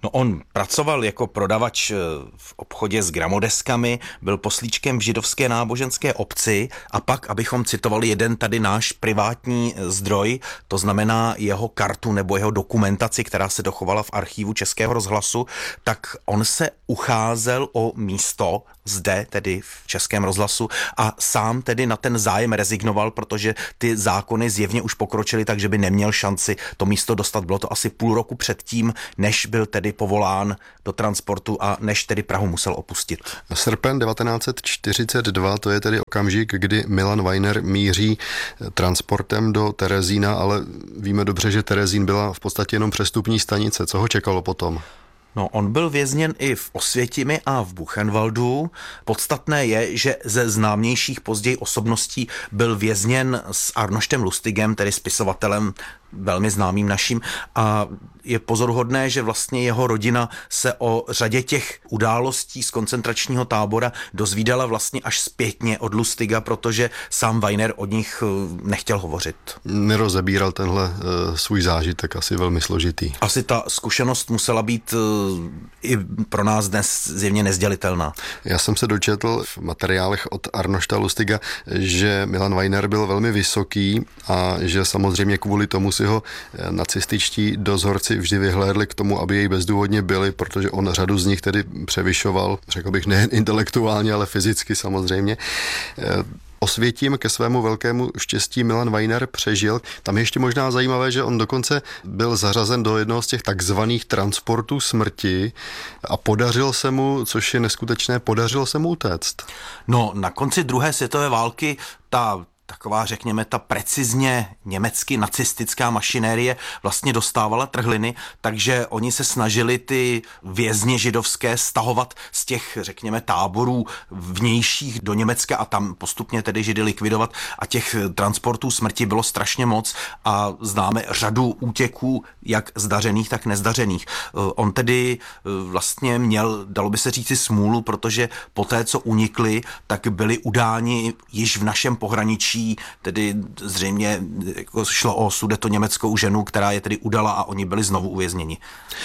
No on pracoval jako prodavač v obchodě s gramodeskami, byl poslíčkem v židovské náboženské obci a pak, abychom citovali jeden tady náš privátní zdroj, to znamená jeho kartu nebo jeho dokumentaci, která se dochovala v archívu Českého rozhlasu, tak on se ucházel o místo zde, tedy v Českém rozhlasu, a sám tedy na ten zájem rezignoval, protože ty zákony zjevně už pokročily, takže by neměl šanci to místo dostat. Bylo to asi půl roku předtím, než byl tedy povolán do transportu a než tedy Prahu musel opustit. Srpen devatenáct set čtyřicet dva, to je tedy okamžik, kdy Milan Weiner míří transportem do Terezína, ale víme dobře, že Terezín byla v podstatě jenom přestupní stanice. Co ho čekalo potom? No, on byl vězněn i v Osvětimi a v Buchenwaldu. Podstatné je, že ze známějších později osobností byl vězněn s Arnoštem Lustigem, tedy spisovatelem velmi známým naším, a je pozoruhodné, že vlastně jeho rodina se o řadě těch událostí z koncentračního tábora dozvídala vlastně až zpětně od Lustiga, protože sám Weiner od nich nechtěl hovořit. Nerozebíral tenhle uh, svůj zážitek, asi velmi složitý. Asi ta zkušenost musela být uh, i pro nás dnes zjevně nezdělitelná. Já jsem se dočetl v materiálech od Arnošta Lustiga, že Milan Weiner byl velmi vysoký a že samozřejmě kvůli tomu si ho nacističtí dozorci vždy vyhlédli k tomu, aby jej bezdůvodně byli, protože on řadu z nich tedy převyšoval, řekl bych nejen intelektuálně, ale fyzicky samozřejmě. Osvětím ke svému velkému štěstí Milan Weiner přežil. Tam je ještě možná zajímavé, že on dokonce byl zařazen do jednoho z těch takzvaných transportů smrti a podařil se mu, což je neskutečné, podařilo se mu utéct. No, na konci druhé světové války ta taková, řekněme, ta precizně německy nacistická mašinérie vlastně dostávala trhliny, takže oni se snažili ty vězně židovské stahovat z těch, řekněme, táborů vnějších do Německa a tam postupně tedy Židy likvidovat, a těch transportů smrti bylo strašně moc a známe řadu útěků, jak zdařených, tak nezdařených. On tedy vlastně měl, dalo by se říci, smůlu, protože poté, co unikli, tak byli udáni již v našem pohraničí, tedy zřejmě jako šlo o sudetoněmeckou ženu, která je tedy udala, a oni byli znovu uvězněni.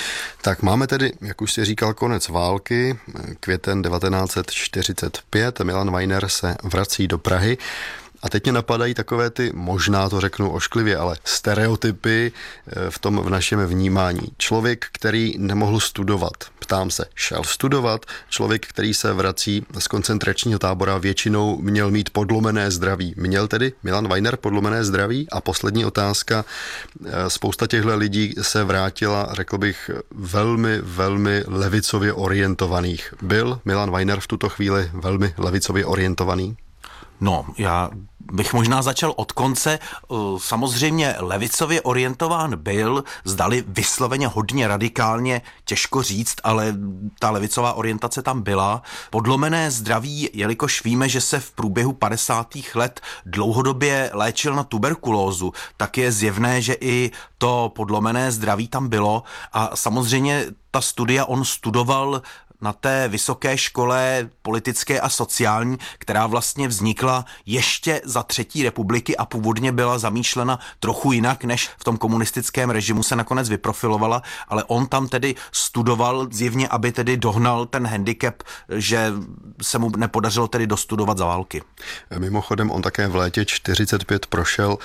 Tak máme tedy, jak už si říkal, konec války, květen devatenáct set čtyřicet pět, Milan Weiner se vrací do Prahy. A teď mě napadají takové ty, možná to řeknu ošklivě, ale stereotypy v tom v našem vnímání. Člověk, který nemohl studovat, ptám se, šel studovat, člověk, který se vrací z koncentračního tábora, většinou měl mít podlomené zdraví. Měl tedy Milan Weiner podlomené zdraví? A poslední otázka, spousta těchto lidí se vrátila, řekl bych, velmi, velmi levicově orientovaných. Byl Milan Weiner v tuto chvíli velmi levicově orientovaný? No, já bych možná začal od konce. Samozřejmě levicově orientován byl, zdali vysloveně hodně radikálně, těžko říct, ale ta levicová orientace tam byla. Podlomené zdraví, jelikož víme, že se v průběhu padesátých let dlouhodobě léčil na tuberkulózu, tak je zjevné, že i to podlomené zdraví tam bylo, a samozřejmě ta studia on studoval na té vysoké škole politické a sociální, která vlastně vznikla ještě za třetí republiky a původně byla zamýšlena trochu jinak, než v tom komunistickém režimu se nakonec vyprofilovala, ale on tam tedy studoval zjevně, aby tedy dohnal ten handicap, že se mu nepodařilo tedy dostudovat za války. Mimochodem on také v létě čtyřicet pět prošel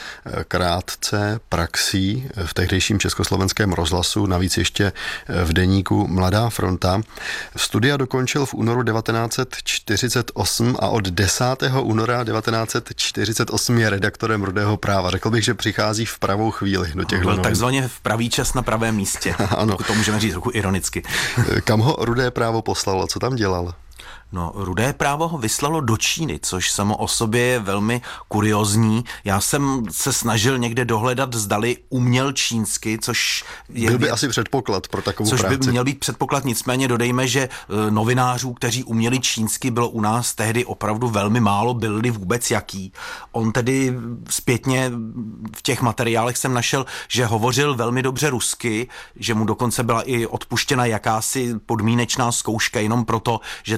krátce praxí v tehdejším československém rozhlasu, navíc ještě v deníku Mladá fronta. Studia dokončil v únoru devatenáct set čtyřicet osm a od desátého února devatenáct set čtyřicet osm je redaktorem Rudého práva. Řekl bych, že přichází v pravou chvíli do těch novin. Byl takzvaně v pravý čas na pravém místě. Ano. To můžeme říct trochu ironicky. Kam ho Rudé právo poslalo? Co tam dělal? No, Rudé právo ho vyslalo do Číny, což samo o sobě je velmi kuriozní. Já jsem se snažil někde dohledat, zdali uměl čínsky, což je... Byl by asi předpoklad pro takovou což práci. Což by měl být předpoklad, nicméně dodejme, že novinářů, kteří uměli čínsky, bylo u nás tehdy opravdu velmi málo, byli vůbec jaký. On tedy zpětně v těch materiálech jsem našel, že hovořil velmi dobře rusky, že mu dokonce byla i odpuštěna jakási podmínečná zkouška jenom proto, že tedy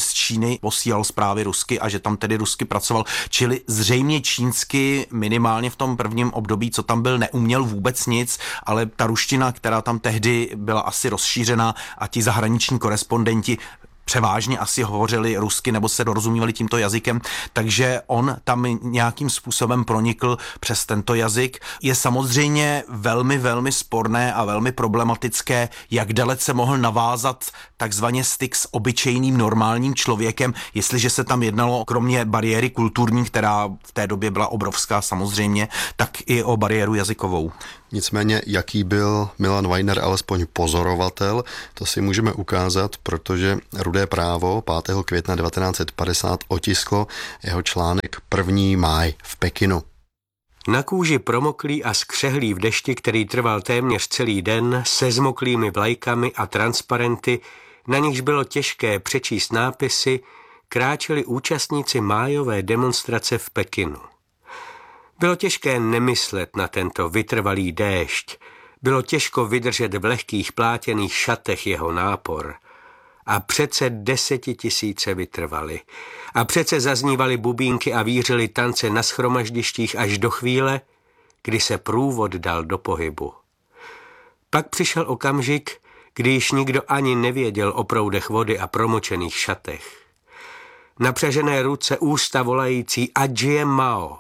z Číny posílal zprávy rusky a že tam tedy rusky pracoval, čili zřejmě čínsky minimálně v tom prvním období, co tam byl, neuměl vůbec nic, ale ta ruština, která tam tehdy byla asi rozšířená a ti zahraniční korespondenti převážně asi hovořili rusky nebo se dorozumívali tímto jazykem, takže on tam nějakým způsobem pronikl přes tento jazyk. Je samozřejmě velmi, velmi sporné a velmi problematické, jak dalece mohl navázat takzvaně styk s obyčejným normálním člověkem, jestliže se tam jednalo kromě bariéry kulturní, která v té době byla obrovská samozřejmě, tak i o bariéru jazykovou. Nicméně, jaký byl Milan Weiner alespoň pozorovatel, to si můžeme ukázat, protože Rudé právo pátého května devatenáct set padesát otisklo jeho článek první máj v Pekinu. Na kůži promoklý a skřehlý v dešti, který trval téměř celý den, se zmoklými vlajkami a transparenty, na nichž bylo těžké přečíst nápisy, kráčeli účastníci májové demonstrace v Pekinu. Bylo těžké nemyslet na tento vytrvalý déšť, bylo těžko vydržet v lehkých plátěných šatech jeho nápor. A přece desetitisíce vytrvali. A přece zaznívaly bubínky a vířily tance na shromaždištích až do chvíle, kdy se průvod dal do pohybu. Pak přišel okamžik, kdy již nikdo ani nevěděl o proudech vody a promočených šatech. Napřažené ruce, ústa volající Adžie Mao.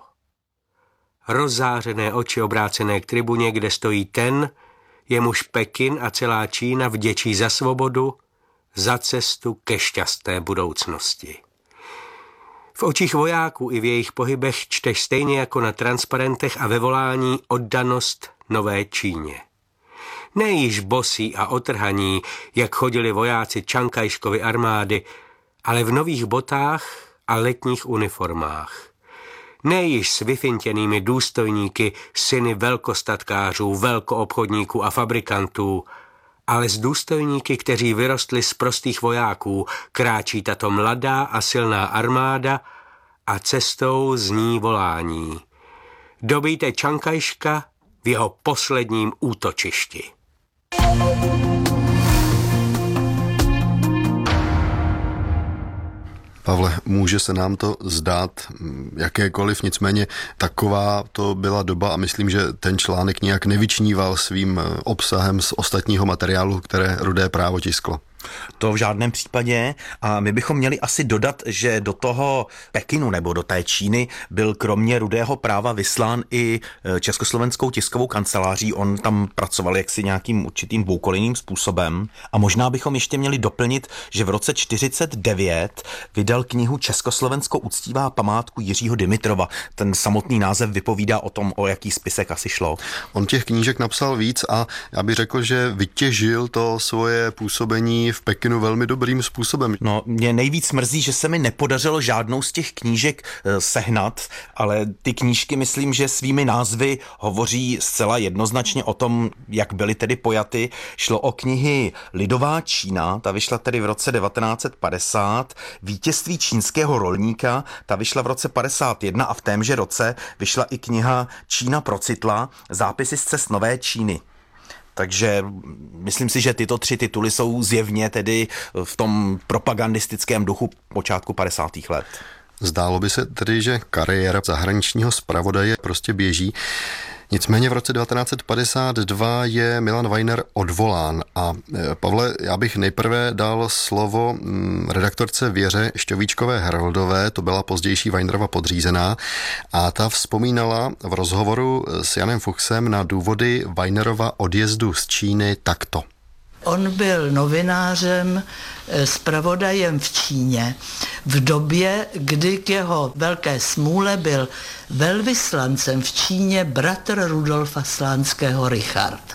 Rozzářené oči obrácené k tribuně, kde stojí ten, jemuž Pekin a celá Čína vděčí za svobodu, za cestu ke šťastné budoucnosti. V očích vojáků i v jejich pohybech čteš stejně jako na transparentech a ve volání oddanost nové Číně. Ne již bosí a otrhaní, jak chodili vojáci Čankajškovy armády, ale v nových botách a letních uniformách. Ne již s vyfintěnými důstojníky, syny velkostatkářů, velkoobchodníků a fabrikantů, ale s důstojníky, kteří vyrostli z prostých vojáků, kráčí tato mladá a silná armáda a cestou zní volání. Dobíte Čankajška v jeho posledním útočišti. Pavle, může se nám to zdát jakékoliv, nicméně taková to byla doba a myslím, že ten článek nějak nevyčníval svým obsahem z ostatního materiálu, které Rudé právo tisklo. To v žádném případě a my bychom měli asi dodat, že do toho Pekinu nebo do té Číny byl kromě Rudého práva vyslán i Československou tiskovou kanceláří. On tam pracoval jaksi nějakým určitým dvoukolejným způsobem a možná bychom ještě měli doplnit, že v roce čtyřicet devět vydal knihu Československo uctívá památku Jiřího Dimitrova. Ten samotný název vypovídá o tom, o jaký spisek asi šlo. On těch knížek napsal víc a já bych řekl, že vytěžil to svoje působení v Pekinu velmi dobrým způsobem. No, mě nejvíc mrzí, že se mi nepodařilo žádnou z těch knížek e, sehnat, ale ty knížky, myslím, že svými názvy hovoří zcela jednoznačně o tom, jak byly tedy pojaty. Šlo o knihy Lidová Čína, ta vyšla tedy v roce devatenáct set padesát, Vítězství čínského rolníka, ta vyšla v roce padesát jedna a v témže roce vyšla i kniha Čína procitla, zápisy z cest nové Číny. Takže myslím si, že tyto tři tituly jsou zjevně tedy v tom propagandistickém duchu počátku padesátých let. Zdálo by se tedy, že kariéra zahraničního zpravodaje prostě běží. Nicméně v roce devatenáct set padesát dva je Milan Weiner odvolán a Pavle, já bych nejprve dal slovo redaktorce Věře Šťovíčkové-Heroldové, to byla pozdější Weinerova podřízená a ta vzpomínala v rozhovoru s Janem Fuchsem na důvody Weinerova odjezdu z Číny takto. On byl novinářem, zpravodajem v Číně v době, kdy k jeho velké smůle byl velvyslancem v Číně bratr Rudolfa Slánského Richard.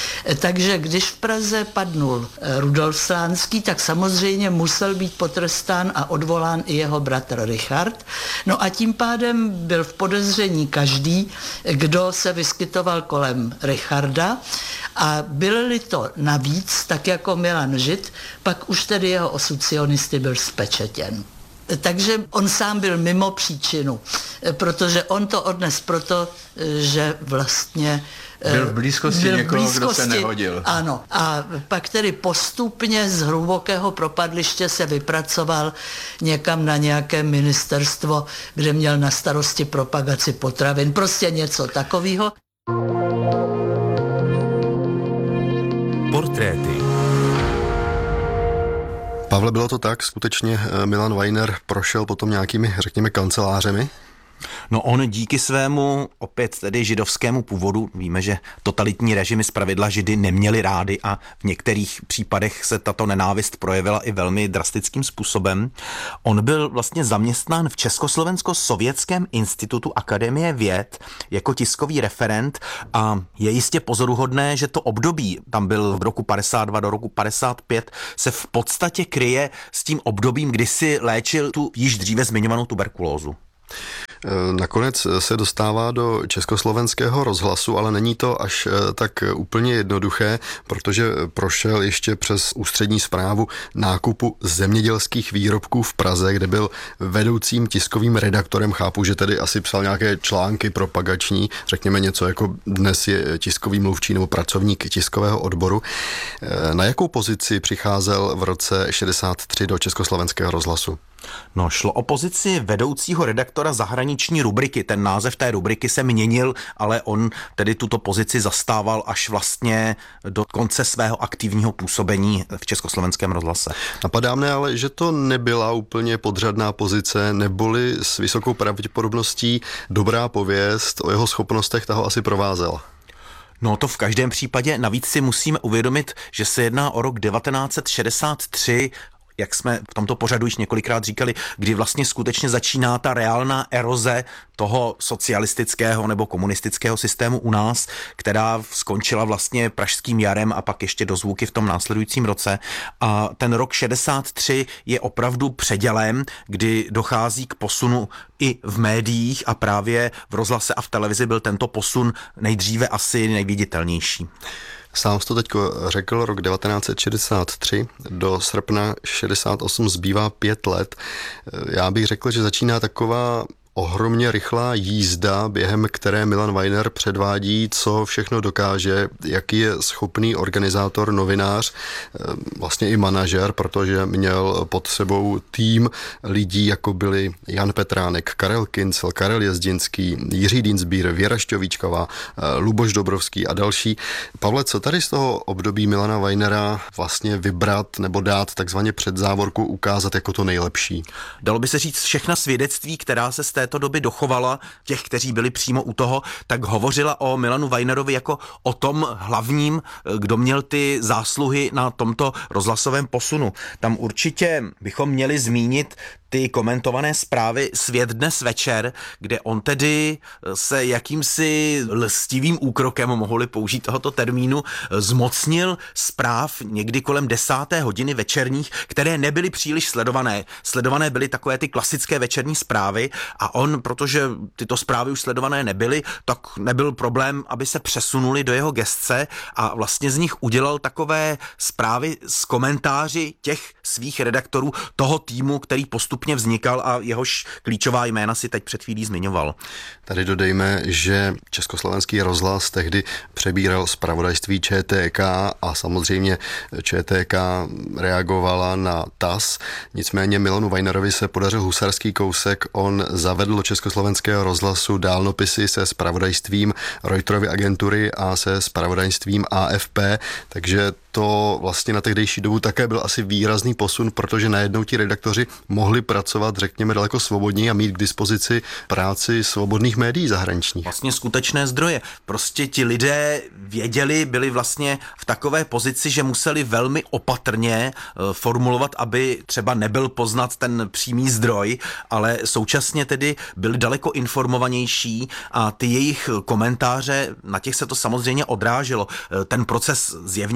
Takže když v Praze padnul Rudolf Slánský, tak samozřejmě musel být potrestán a odvolán i jeho bratr Richard. No a tím pádem byl v podezření každý, kdo se vyskytoval kolem Richarda a byli to navíc, tak jako Milan Žid, pak už tedy jeho osud sionisty byl zpečetěn. Takže on sám byl mimo příčinu protože on to odnes proto, že vlastně byl v blízkosti byl v někoho, blízkosti, kdo se nehodil. Ano. A pak tedy postupně z hlubokého propadliště se vypracoval někam na nějaké ministerstvo, kde měl na starosti propagaci potravin. Prostě něco takového. Portréty. Pavle, bylo to tak? Skutečně Milan Vajner prošel potom nějakými, řekněme, kancelářemi? No on díky svému opět tedy židovskému původu, víme, že totalitní režimy zpravidla Židy neměli rády a v některých případech se tato nenávist projevila i velmi drastickým způsobem. On byl vlastně zaměstnán v Československo-sovětském institutu Akademie věd jako tiskový referent a je jistě pozoruhodné, že to období, tam byl od roku padesát dva do roku padesát pět, se v podstatě kryje s tím obdobím, kdy si léčil tu již dříve zmiňovanou tuberkulózu. Nakonec se dostává do Československého rozhlasu, ale není to až tak úplně jednoduché, protože prošel ještě přes ústřední správu nákupu zemědělských výrobků v Praze, kde byl vedoucím tiskovým redaktorem. Chápu, že tedy asi psal nějaké články propagační, řekněme něco jako dnes je tiskový mluvčí nebo pracovník tiskového odboru. Na jakou pozici přicházel v roce šedesát tři do Československého rozhlasu? No, šlo o pozici vedoucího redaktora zahraniční rubriky. Ten název té rubriky se měnil, ale on tedy tuto pozici zastával až vlastně do konce svého aktivního působení v Československém rozhlase. Napadá mne ale, že to nebyla úplně podřadná pozice, neboli s vysokou pravděpodobností dobrá pověst o jeho schopnostech, ta ho asi provázela. No to v každém případě, navíc si musíme uvědomit, že se jedná o rok devatenáct set šedesát tři, jak jsme v tomto pořadu již několikrát říkali, kdy vlastně skutečně začíná ta reálná eroze toho socialistického nebo komunistického systému u nás, která skončila vlastně pražským jarem a pak ještě dozvuky v tom následujícím roce. A ten rok šedesát tři je opravdu předělem, kdy dochází k posunu i v médiích a právě v rozhlase a v televizi byl tento posun nejdříve asi nejviditelnější. Sám jsi to teď řekl, rok devatenáct set šedesát tři, do srpna šedesát osm zbývá pět let. Já bych řekl, že začíná taková ohromně rychlá jízda, během které Milan Vajner předvádí, co všechno dokáže, jaký je schopný organizátor, novinář, vlastně i manažer, protože měl pod sebou tým lidí, jako byli Jan Petránek, Karel Kincel, Karel Jezdinský, Jiří Dienstbier, Věra Šťovíčková, Luboš Dobrovský a další. Pavle, co tady z toho období Milana Vajnera vlastně vybrat nebo dát takzvaně před závorku, ukázat jako to nejlepší? Dalo by se říct, všechna svědectví, která se z této doby dochovala, těch, kteří byli přímo u toho, tak hovořila o Milanu Vajnerovi jako o tom hlavním, kdo měl ty zásluhy na tomto rozhlasovém posunu. Tam určitě bychom měli zmínit ty komentované zprávy Svět dnes večer, kde on tedy se jakýmsi lstivým úkrokem, mohli použít tohoto termínu, zmocnil zpráv někdy kolem desáté hodiny večerních, které nebyly příliš sledované. Sledované byly takové ty klasické večerní zprávy a on, protože tyto zprávy už sledované nebyly, tak nebyl problém, aby se přesunuli do jeho gesce a vlastně z nich udělal takové zprávy s komentáři těch svých redaktorů, toho týmu, který postupně vznikal a jehož klíčová jména si teď před chvílí zmiňoval. Tady dodejme, že Československý rozhlas tehdy přebíral zpravodajství ČTK a samozřejmě ČTK reagovala na T A S. Nicméně Milanu Vajnerovi se podařil husarský kousek. On zavedl do Československého rozhlasu dálnopisy se zpravodajstvím Reuterovy agentury a se zpravodajstvím A F P, takže to vlastně na tehdejší dobu také byl asi výrazný posun, protože najednou ti redaktoři mohli pracovat, řekněme, daleko svobodněji a mít k dispozici práci svobodných médií zahraničních. Vlastně skutečné zdroje. Prostě ti lidé věděli, byli vlastně v takové pozici, že museli velmi opatrně formulovat, aby třeba nebyl poznat ten přímý zdroj, ale současně tedy byli daleko informovanější a ty jejich komentáře, na těch se to samozřejmě odráželo. Ten proces zjevně nebyl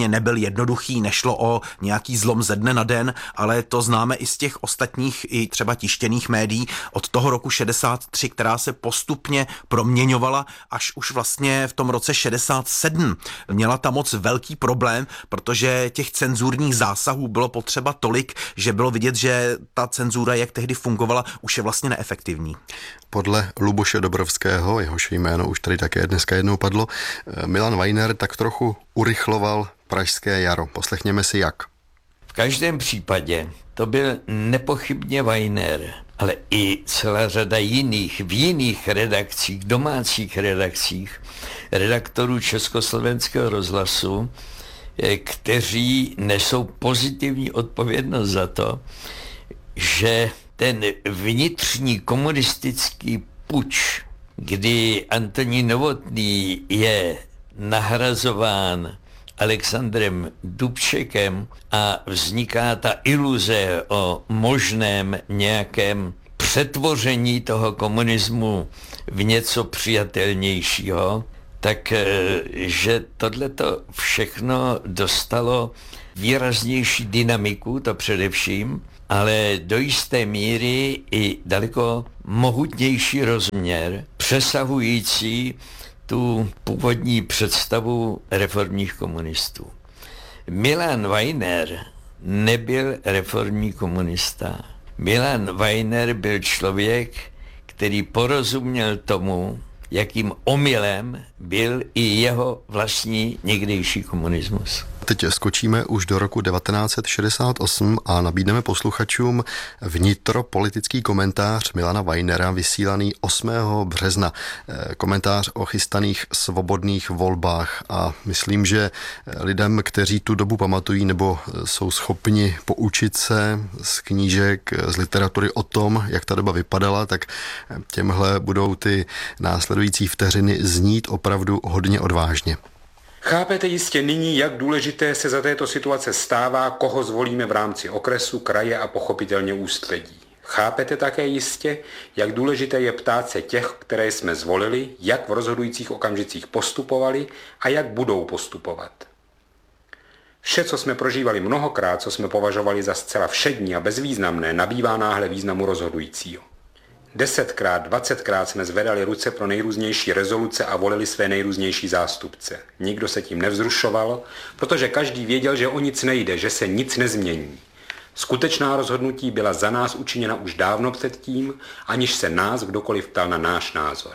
jednoduchý, nešlo o nějaký zlom ze dne na den, ale to známe i z těch ostatních, i třeba tištěných médií od toho roku šedesát tři, která se postupně proměňovala až už vlastně v tom roce šedesát sedm. Měla ta moc velký problém, protože těch cenzurních zásahů bylo potřeba tolik, že bylo vidět, že ta cenzura, jak tehdy fungovala, už je vlastně neefektivní. Podle Luboše Dobrovského, jehož jméno už tady také dneska jednou padlo, Milan Vajner tak trochu urychloval pražské jaro. Poslechněme si jak. V každém případě to byl nepochybně Vajner, ale i celá řada jiných, v jiných redakcích, domácích redakcích, redaktorů Československého rozhlasu, kteří nesou pozitivní odpovědnost za to, že ten vnitřní komunistický puč, kdy Antonín Novotný je nahrazován Alexandrem Dubčekem a vzniká ta iluze o možném nějakém přetvoření toho komunismu v něco přijatelnějšího, tak že tohleto všechno dostalo výraznější dynamiku, to především, ale do jisté míry i daleko mohutnější rozměr, přesahující tu původní představu reformních komunistů. Milan Vajner nebyl reformní komunista. Milan Vajner byl člověk, který porozuměl tomu, jakým omylem byl i jeho vlastní někdejší komunismus. Teď skočíme už do roku devatenáct set šedesát osm a nabídneme posluchačům vnitropolitický komentář Milana Vajnera vysílaný osmého března. Komentář o chystaných svobodných volbách a myslím, že lidem, kteří tu dobu pamatují nebo jsou schopni poučit se z knížek, z literatury o tom, jak ta doba vypadala, tak těmhle budou ty následující vteřiny znít opravdu hodně odvážně. Chápete jistě nyní, jak důležité se za této situace stává, koho zvolíme v rámci okresu, kraje a pochopitelně ústředí. Chápete také jistě, jak důležité je ptát se těch, které jsme zvolili, jak v rozhodujících okamžicích postupovali a jak budou postupovat. Vše, co jsme prožívali mnohokrát, co jsme považovali za zcela všední a bezvýznamné, nabývá náhle významu rozhodujícího. Desetkrát, dvacetkrát jsme zvedali ruce pro nejrůznější rezoluce a volili své nejrůznější zástupce. Nikdo se tím nevzrušoval, protože každý věděl, že o nic nejde, že se nic nezmění. Skutečná rozhodnutí byla za nás učiněna už dávno předtím, aniž se nás kdokoliv ptal na náš názor.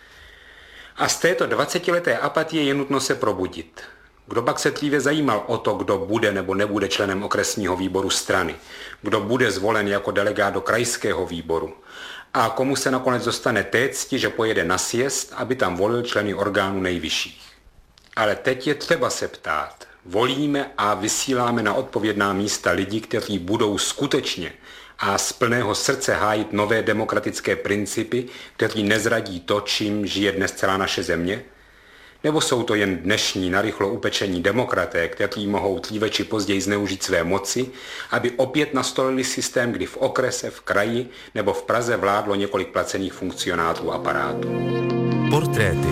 A z této dvacetileté apatie je nutno se probudit. Kdo pak se tlívě zajímal o to, kdo bude nebo nebude členem okresního výboru strany, kdo bude zvolen jako delegát do krajského výboru, a komu se nakonec dostane té cti, že pojede na sjezd, aby tam volil členy orgánů nejvyšších. Ale teď je třeba se ptát. Volíme a vysíláme na odpovědná místa lidi, kteří budou skutečně a z plného srdce hájit nové demokratické principy, kteří nezradí to, čím žije dnes celá naše země? Nebo jsou to jen dnešní narychlo upečení demokraté, kteří mohou dříve či později zneužít své moci, aby opět nastolili systém, kdy v okrese, v kraji nebo v Praze vládlo několik placených funkcionářů aparátu. Portréty.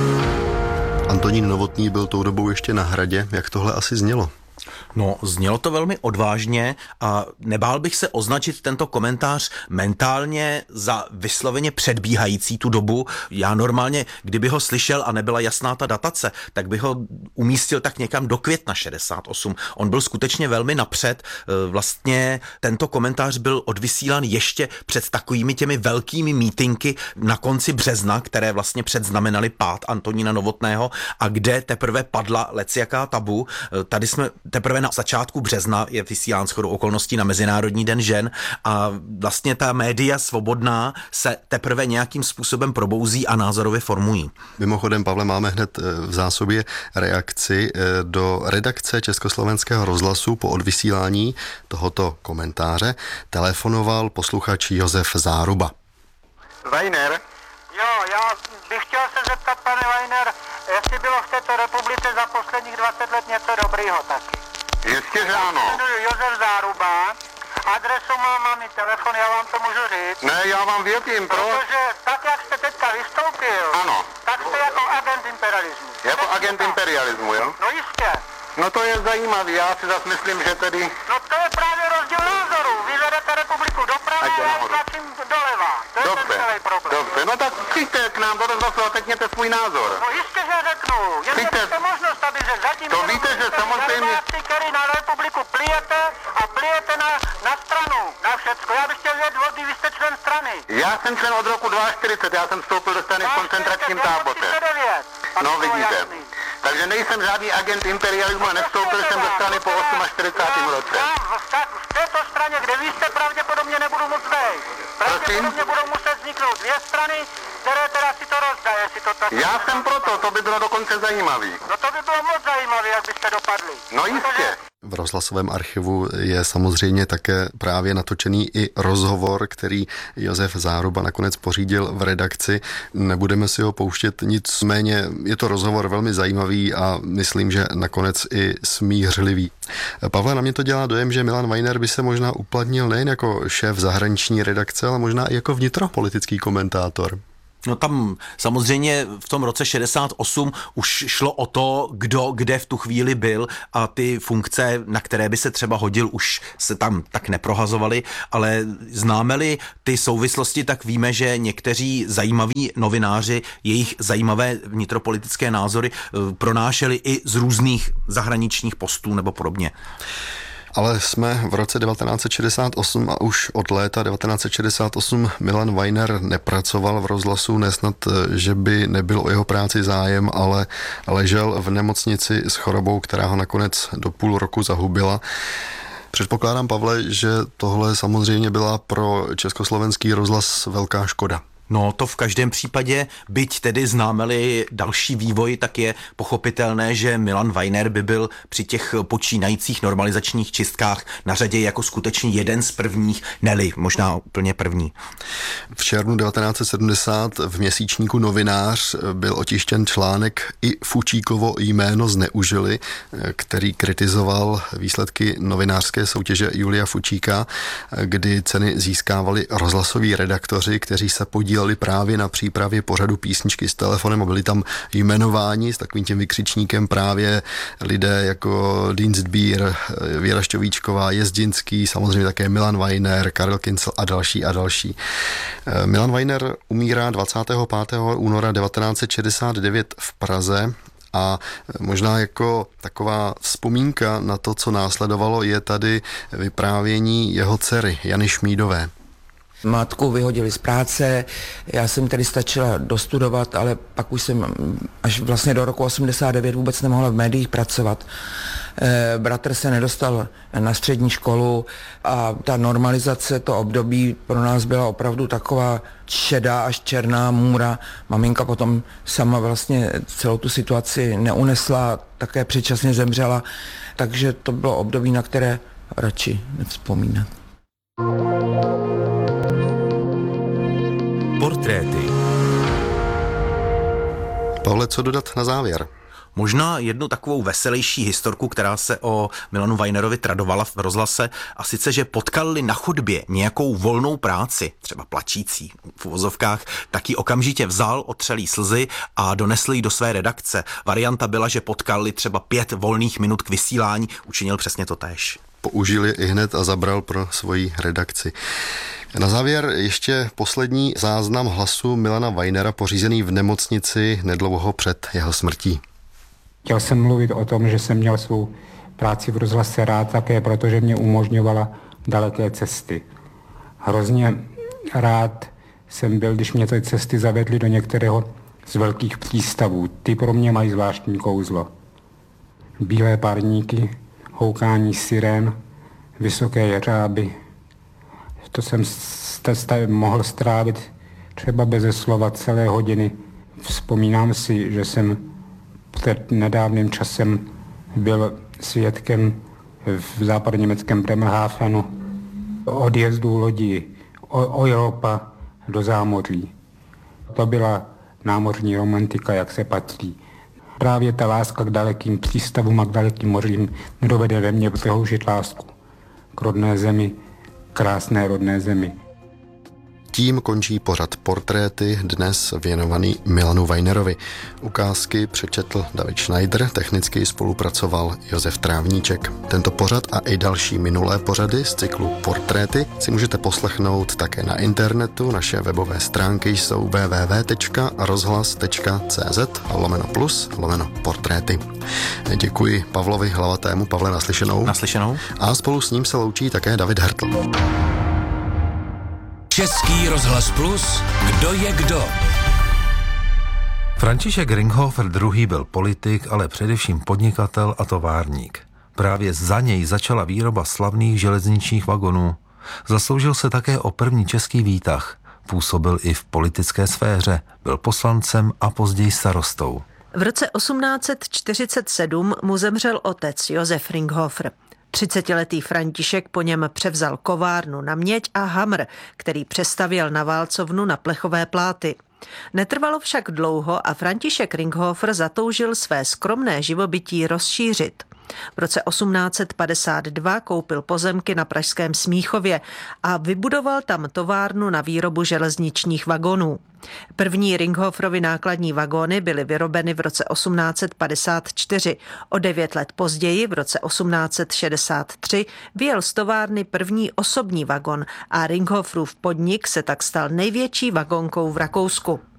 Antonín Novotný byl tou dobou ještě na Hradě. Jak tohle asi znělo? No, znělo to velmi odvážně a nebál bych se označit tento komentář mentálně za vysloveně předbíhající tu dobu. Já normálně, kdyby ho slyšel a nebyla jasná ta datace, tak bych ho umístil tak někam do května šedesát osm. On byl skutečně velmi napřed. Vlastně tento komentář byl odvysílán ještě před takovými těmi velkými mítinky na konci března, které vlastně předznamenaly pád Antonína Novotného a kde teprve padla lecjaká tabu. Tady jsme teprve na začátku března je vysílán shodou okolností na Mezinárodní den žen a vlastně ta média svobodná se teprve nějakým způsobem probouzí a názorově formují. Mimochodem, Pavle, máme hned v zásobě reakci do redakce Československého rozhlasu po odvysílání tohoto komentáře. Telefonoval posluchač Josef Záruba. Vajner? Jo, já bych chtěl se zeptat, pane Vajner, jestli bylo v této republice za posledních dvacet let něco dobrýho taky. Jistě, že ano. Jmenuji Josef Záruba, adresu mám, mám i telefon, já vám to můžu říct. Ne, já vám věřím, proč? Protože tak, jak jste teďka vystoupil, ano. Tak jste jako agent imperialismu. Jako agent imperialismu, jo? No jistě. No to je zajímavý, já si zase myslím, že tedy... No to je právě rozdíl názoru. Vy vedete republiku doprava a já tlačím doleva. To je dobře, ten celý problém. Dobře, no tak přijďte k nám do rozhlasu a řekněte svůj názor. No jistě, že řeknu. Jen máte možnost, aby že zatím... To víte, že samozřejmě... který na republiku plijete a plijete na, na stranu, na všecko. Já bych chtěl vědět, vody, vy jste člen strany. Já jsem člen od roku čtyřicet dva, já jsem vstoupil do strany v koncentračním táboře. No vidíte. Takže nejsem žádný agent imperialismu a nevstoupil jsem do strany po čtyřicátém osmém roce. V této straně, kde vy jste, pravděpodobně nebudu moc vejít. Pravděpodobně budou muset vzniknout dvě strany, které teda si to rozdají, jestli to tak... Já jsem proto, to by bylo dokonce zajímavý. No to by bylo moc zajímavé, jak byste dopadli. No jistě. V rozhlasovém archivu je samozřejmě také právě natočený i rozhovor, který Josef Záruba nakonec pořídil v redakci. Nebudeme si ho pouštět, nicméně je to rozhovor velmi zajímavý a myslím, že nakonec i smířlivý. Pavle, na mě to dělá dojem, že Milan Vajner by se možná uplatnil nejen jako šéf zahraniční redakce, ale možná i jako vnitropolitický komentátor. No tam samozřejmě v tom roce šedesát osm už šlo o to, kdo kde v tu chvíli byl a ty funkce, na které by se třeba hodil, už se tam tak neprohazovaly, ale známe-li ty souvislosti, tak víme, že někteří zajímaví novináři jejich zajímavé vnitropolitické názory pronášeli i z různých zahraničních postů nebo podobně. Ale jsme v roce devatenáct set šedesát osm a už od léta devatenáct set šedesát osm Milan Vajner nepracoval v rozhlasu, nesnad, že by nebyl o jeho práci zájem, ale ležel v nemocnici s chorobou, která ho nakonec do půl roku zahubila. Předpokládám, Pavle, že tohle samozřejmě byla pro československý rozhlas velká škoda. No to v každém případě, byť tedy známe-li další vývoj, tak je pochopitelné, že Milan Vajner by byl při těch počínajících normalizačních čistkách na řadě jako skutečně jeden z prvních, neli možná úplně první. V červnu devatenáct set sedmdesát v měsíčníku Novinář byl otištěn článek I Fučíkovo jméno zneužili, který kritizoval výsledky novinářské soutěže Julia Fučíka, kdy ceny získávali rozhlasoví redaktoři, kteří se podíleli právě na přípravě pořadu Písničky s telefonem a byli tam jmenováni s takovým tím vykřičníkem právě lidé jako Dienstbier, Věra Šťovíčková, Jezdinský, samozřejmě také Milan Vajner, Karel Kincl a další a další. Milan Vajner umírá dvacátého pátého února devatenáct set šedesát devět v Praze. A možná jako taková vzpomínka na to, co následovalo, je tady vyprávění jeho dcery Jany Šmídové. Matku vyhodili z práce, já jsem tedy stačila dostudovat, ale pak už jsem až vlastně do roku osmdesát devět vůbec nemohla v médiích pracovat. E, bratr se nedostal na střední školu a ta normalizace, to období pro nás byla opravdu taková šedá až černá můra. Maminka potom sama vlastně celou tu situaci neunesla, také předčasně zemřela, takže to bylo období, na které radši nevzpomínat. Portréty. Pavle, co dodat na závěr? Možná jednu takovou veselější historku, která se o Milanu Vajnerovi tradovala v rozhlase, a sice, že potkali na chodbě nějakou volnou práci, třeba plačící v uvozovkách, tak ji okamžitě vzal, otřelý slzy a donesl ji do své redakce. Varianta byla, že potkali třeba pět volných minut k vysílání, učinil přesně to též. Použil je i hned a zabral pro svoji redakci. Na závěr ještě poslední záznam hlasu Milana Vajnera pořízený v nemocnici nedlouho před jeho smrtí. Chtěl jsem mluvit o tom, že jsem měl svou práci v rozhlase rád také, protože mě umožňovala daleké cesty. Hrozně rád jsem byl, když mě ty cesty zavedly do některého z velkých přístavů. Ty pro mě mají zvláštní kouzlo. Bílé parníky, houkání sirén, vysoké jeřáby. To jsem st- mohl strávit třeba beze slova celé hodiny. Vzpomínám si, že jsem před nedávným časem byl svědkem v západněmeckém Bremerhavenu odjezdu lodí Europa do zámoří. To byla námořní romantika, jak se patří. Právě ta láska k dalekým přístavům a k dalekým mořím dovede ve mně přehoužit lásku k rodné zemi, krásné rodné zemi. Tím končí pořad Portréty, dnes věnovaný Milanu Weinerovi. Ukázky přečetl David Schneider, technicky spolupracoval Josef Trávníček. Tento pořad a i další minulé pořady z cyklu Portréty si můžete poslechnout také na internetu. Naše webové stránky jsou w w w tečka rozhlas tečka c z lomeno plus lomeno portréty. Děkuji Pavlovi Hlavatému. Pavle, naslyšenou. Naslyšenou. A spolu s ním se loučí také David Hertl. Český rozhlas plus, kdo je kdo? František Ringhofer druhý byl politik, ale především podnikatel a továrník. Právě za něj začala výroba slavných železničních vagonů. Zasloužil se také o první český výtah. Působil i v politické sféře, byl poslancem a později starostou. V roce osmnáct set čtyřicet sedm mu zemřel otec Josef Ringhofer. Třicetiletý František po něm převzal kovárnu na měď a hamr, který přestavěl na válcovnu na plechové pláty. Netrvalo však dlouho a František Ringhofer zatoužil své skromné živobytí rozšířit. V roce osmnáct set padesát dva koupil pozemky na pražském Smíchově a vybudoval tam továrnu na výrobu železničních vagonů. První Ringhoferovy nákladní vagóny byly vyrobeny v roce osmnáct set padesát čtyři. O devět let později, v roce osmnáct set šedesát tři, vyjel z továrny první osobní vagon a Ringhoferův podnik se tak stal největší vagonkou v Rakousku.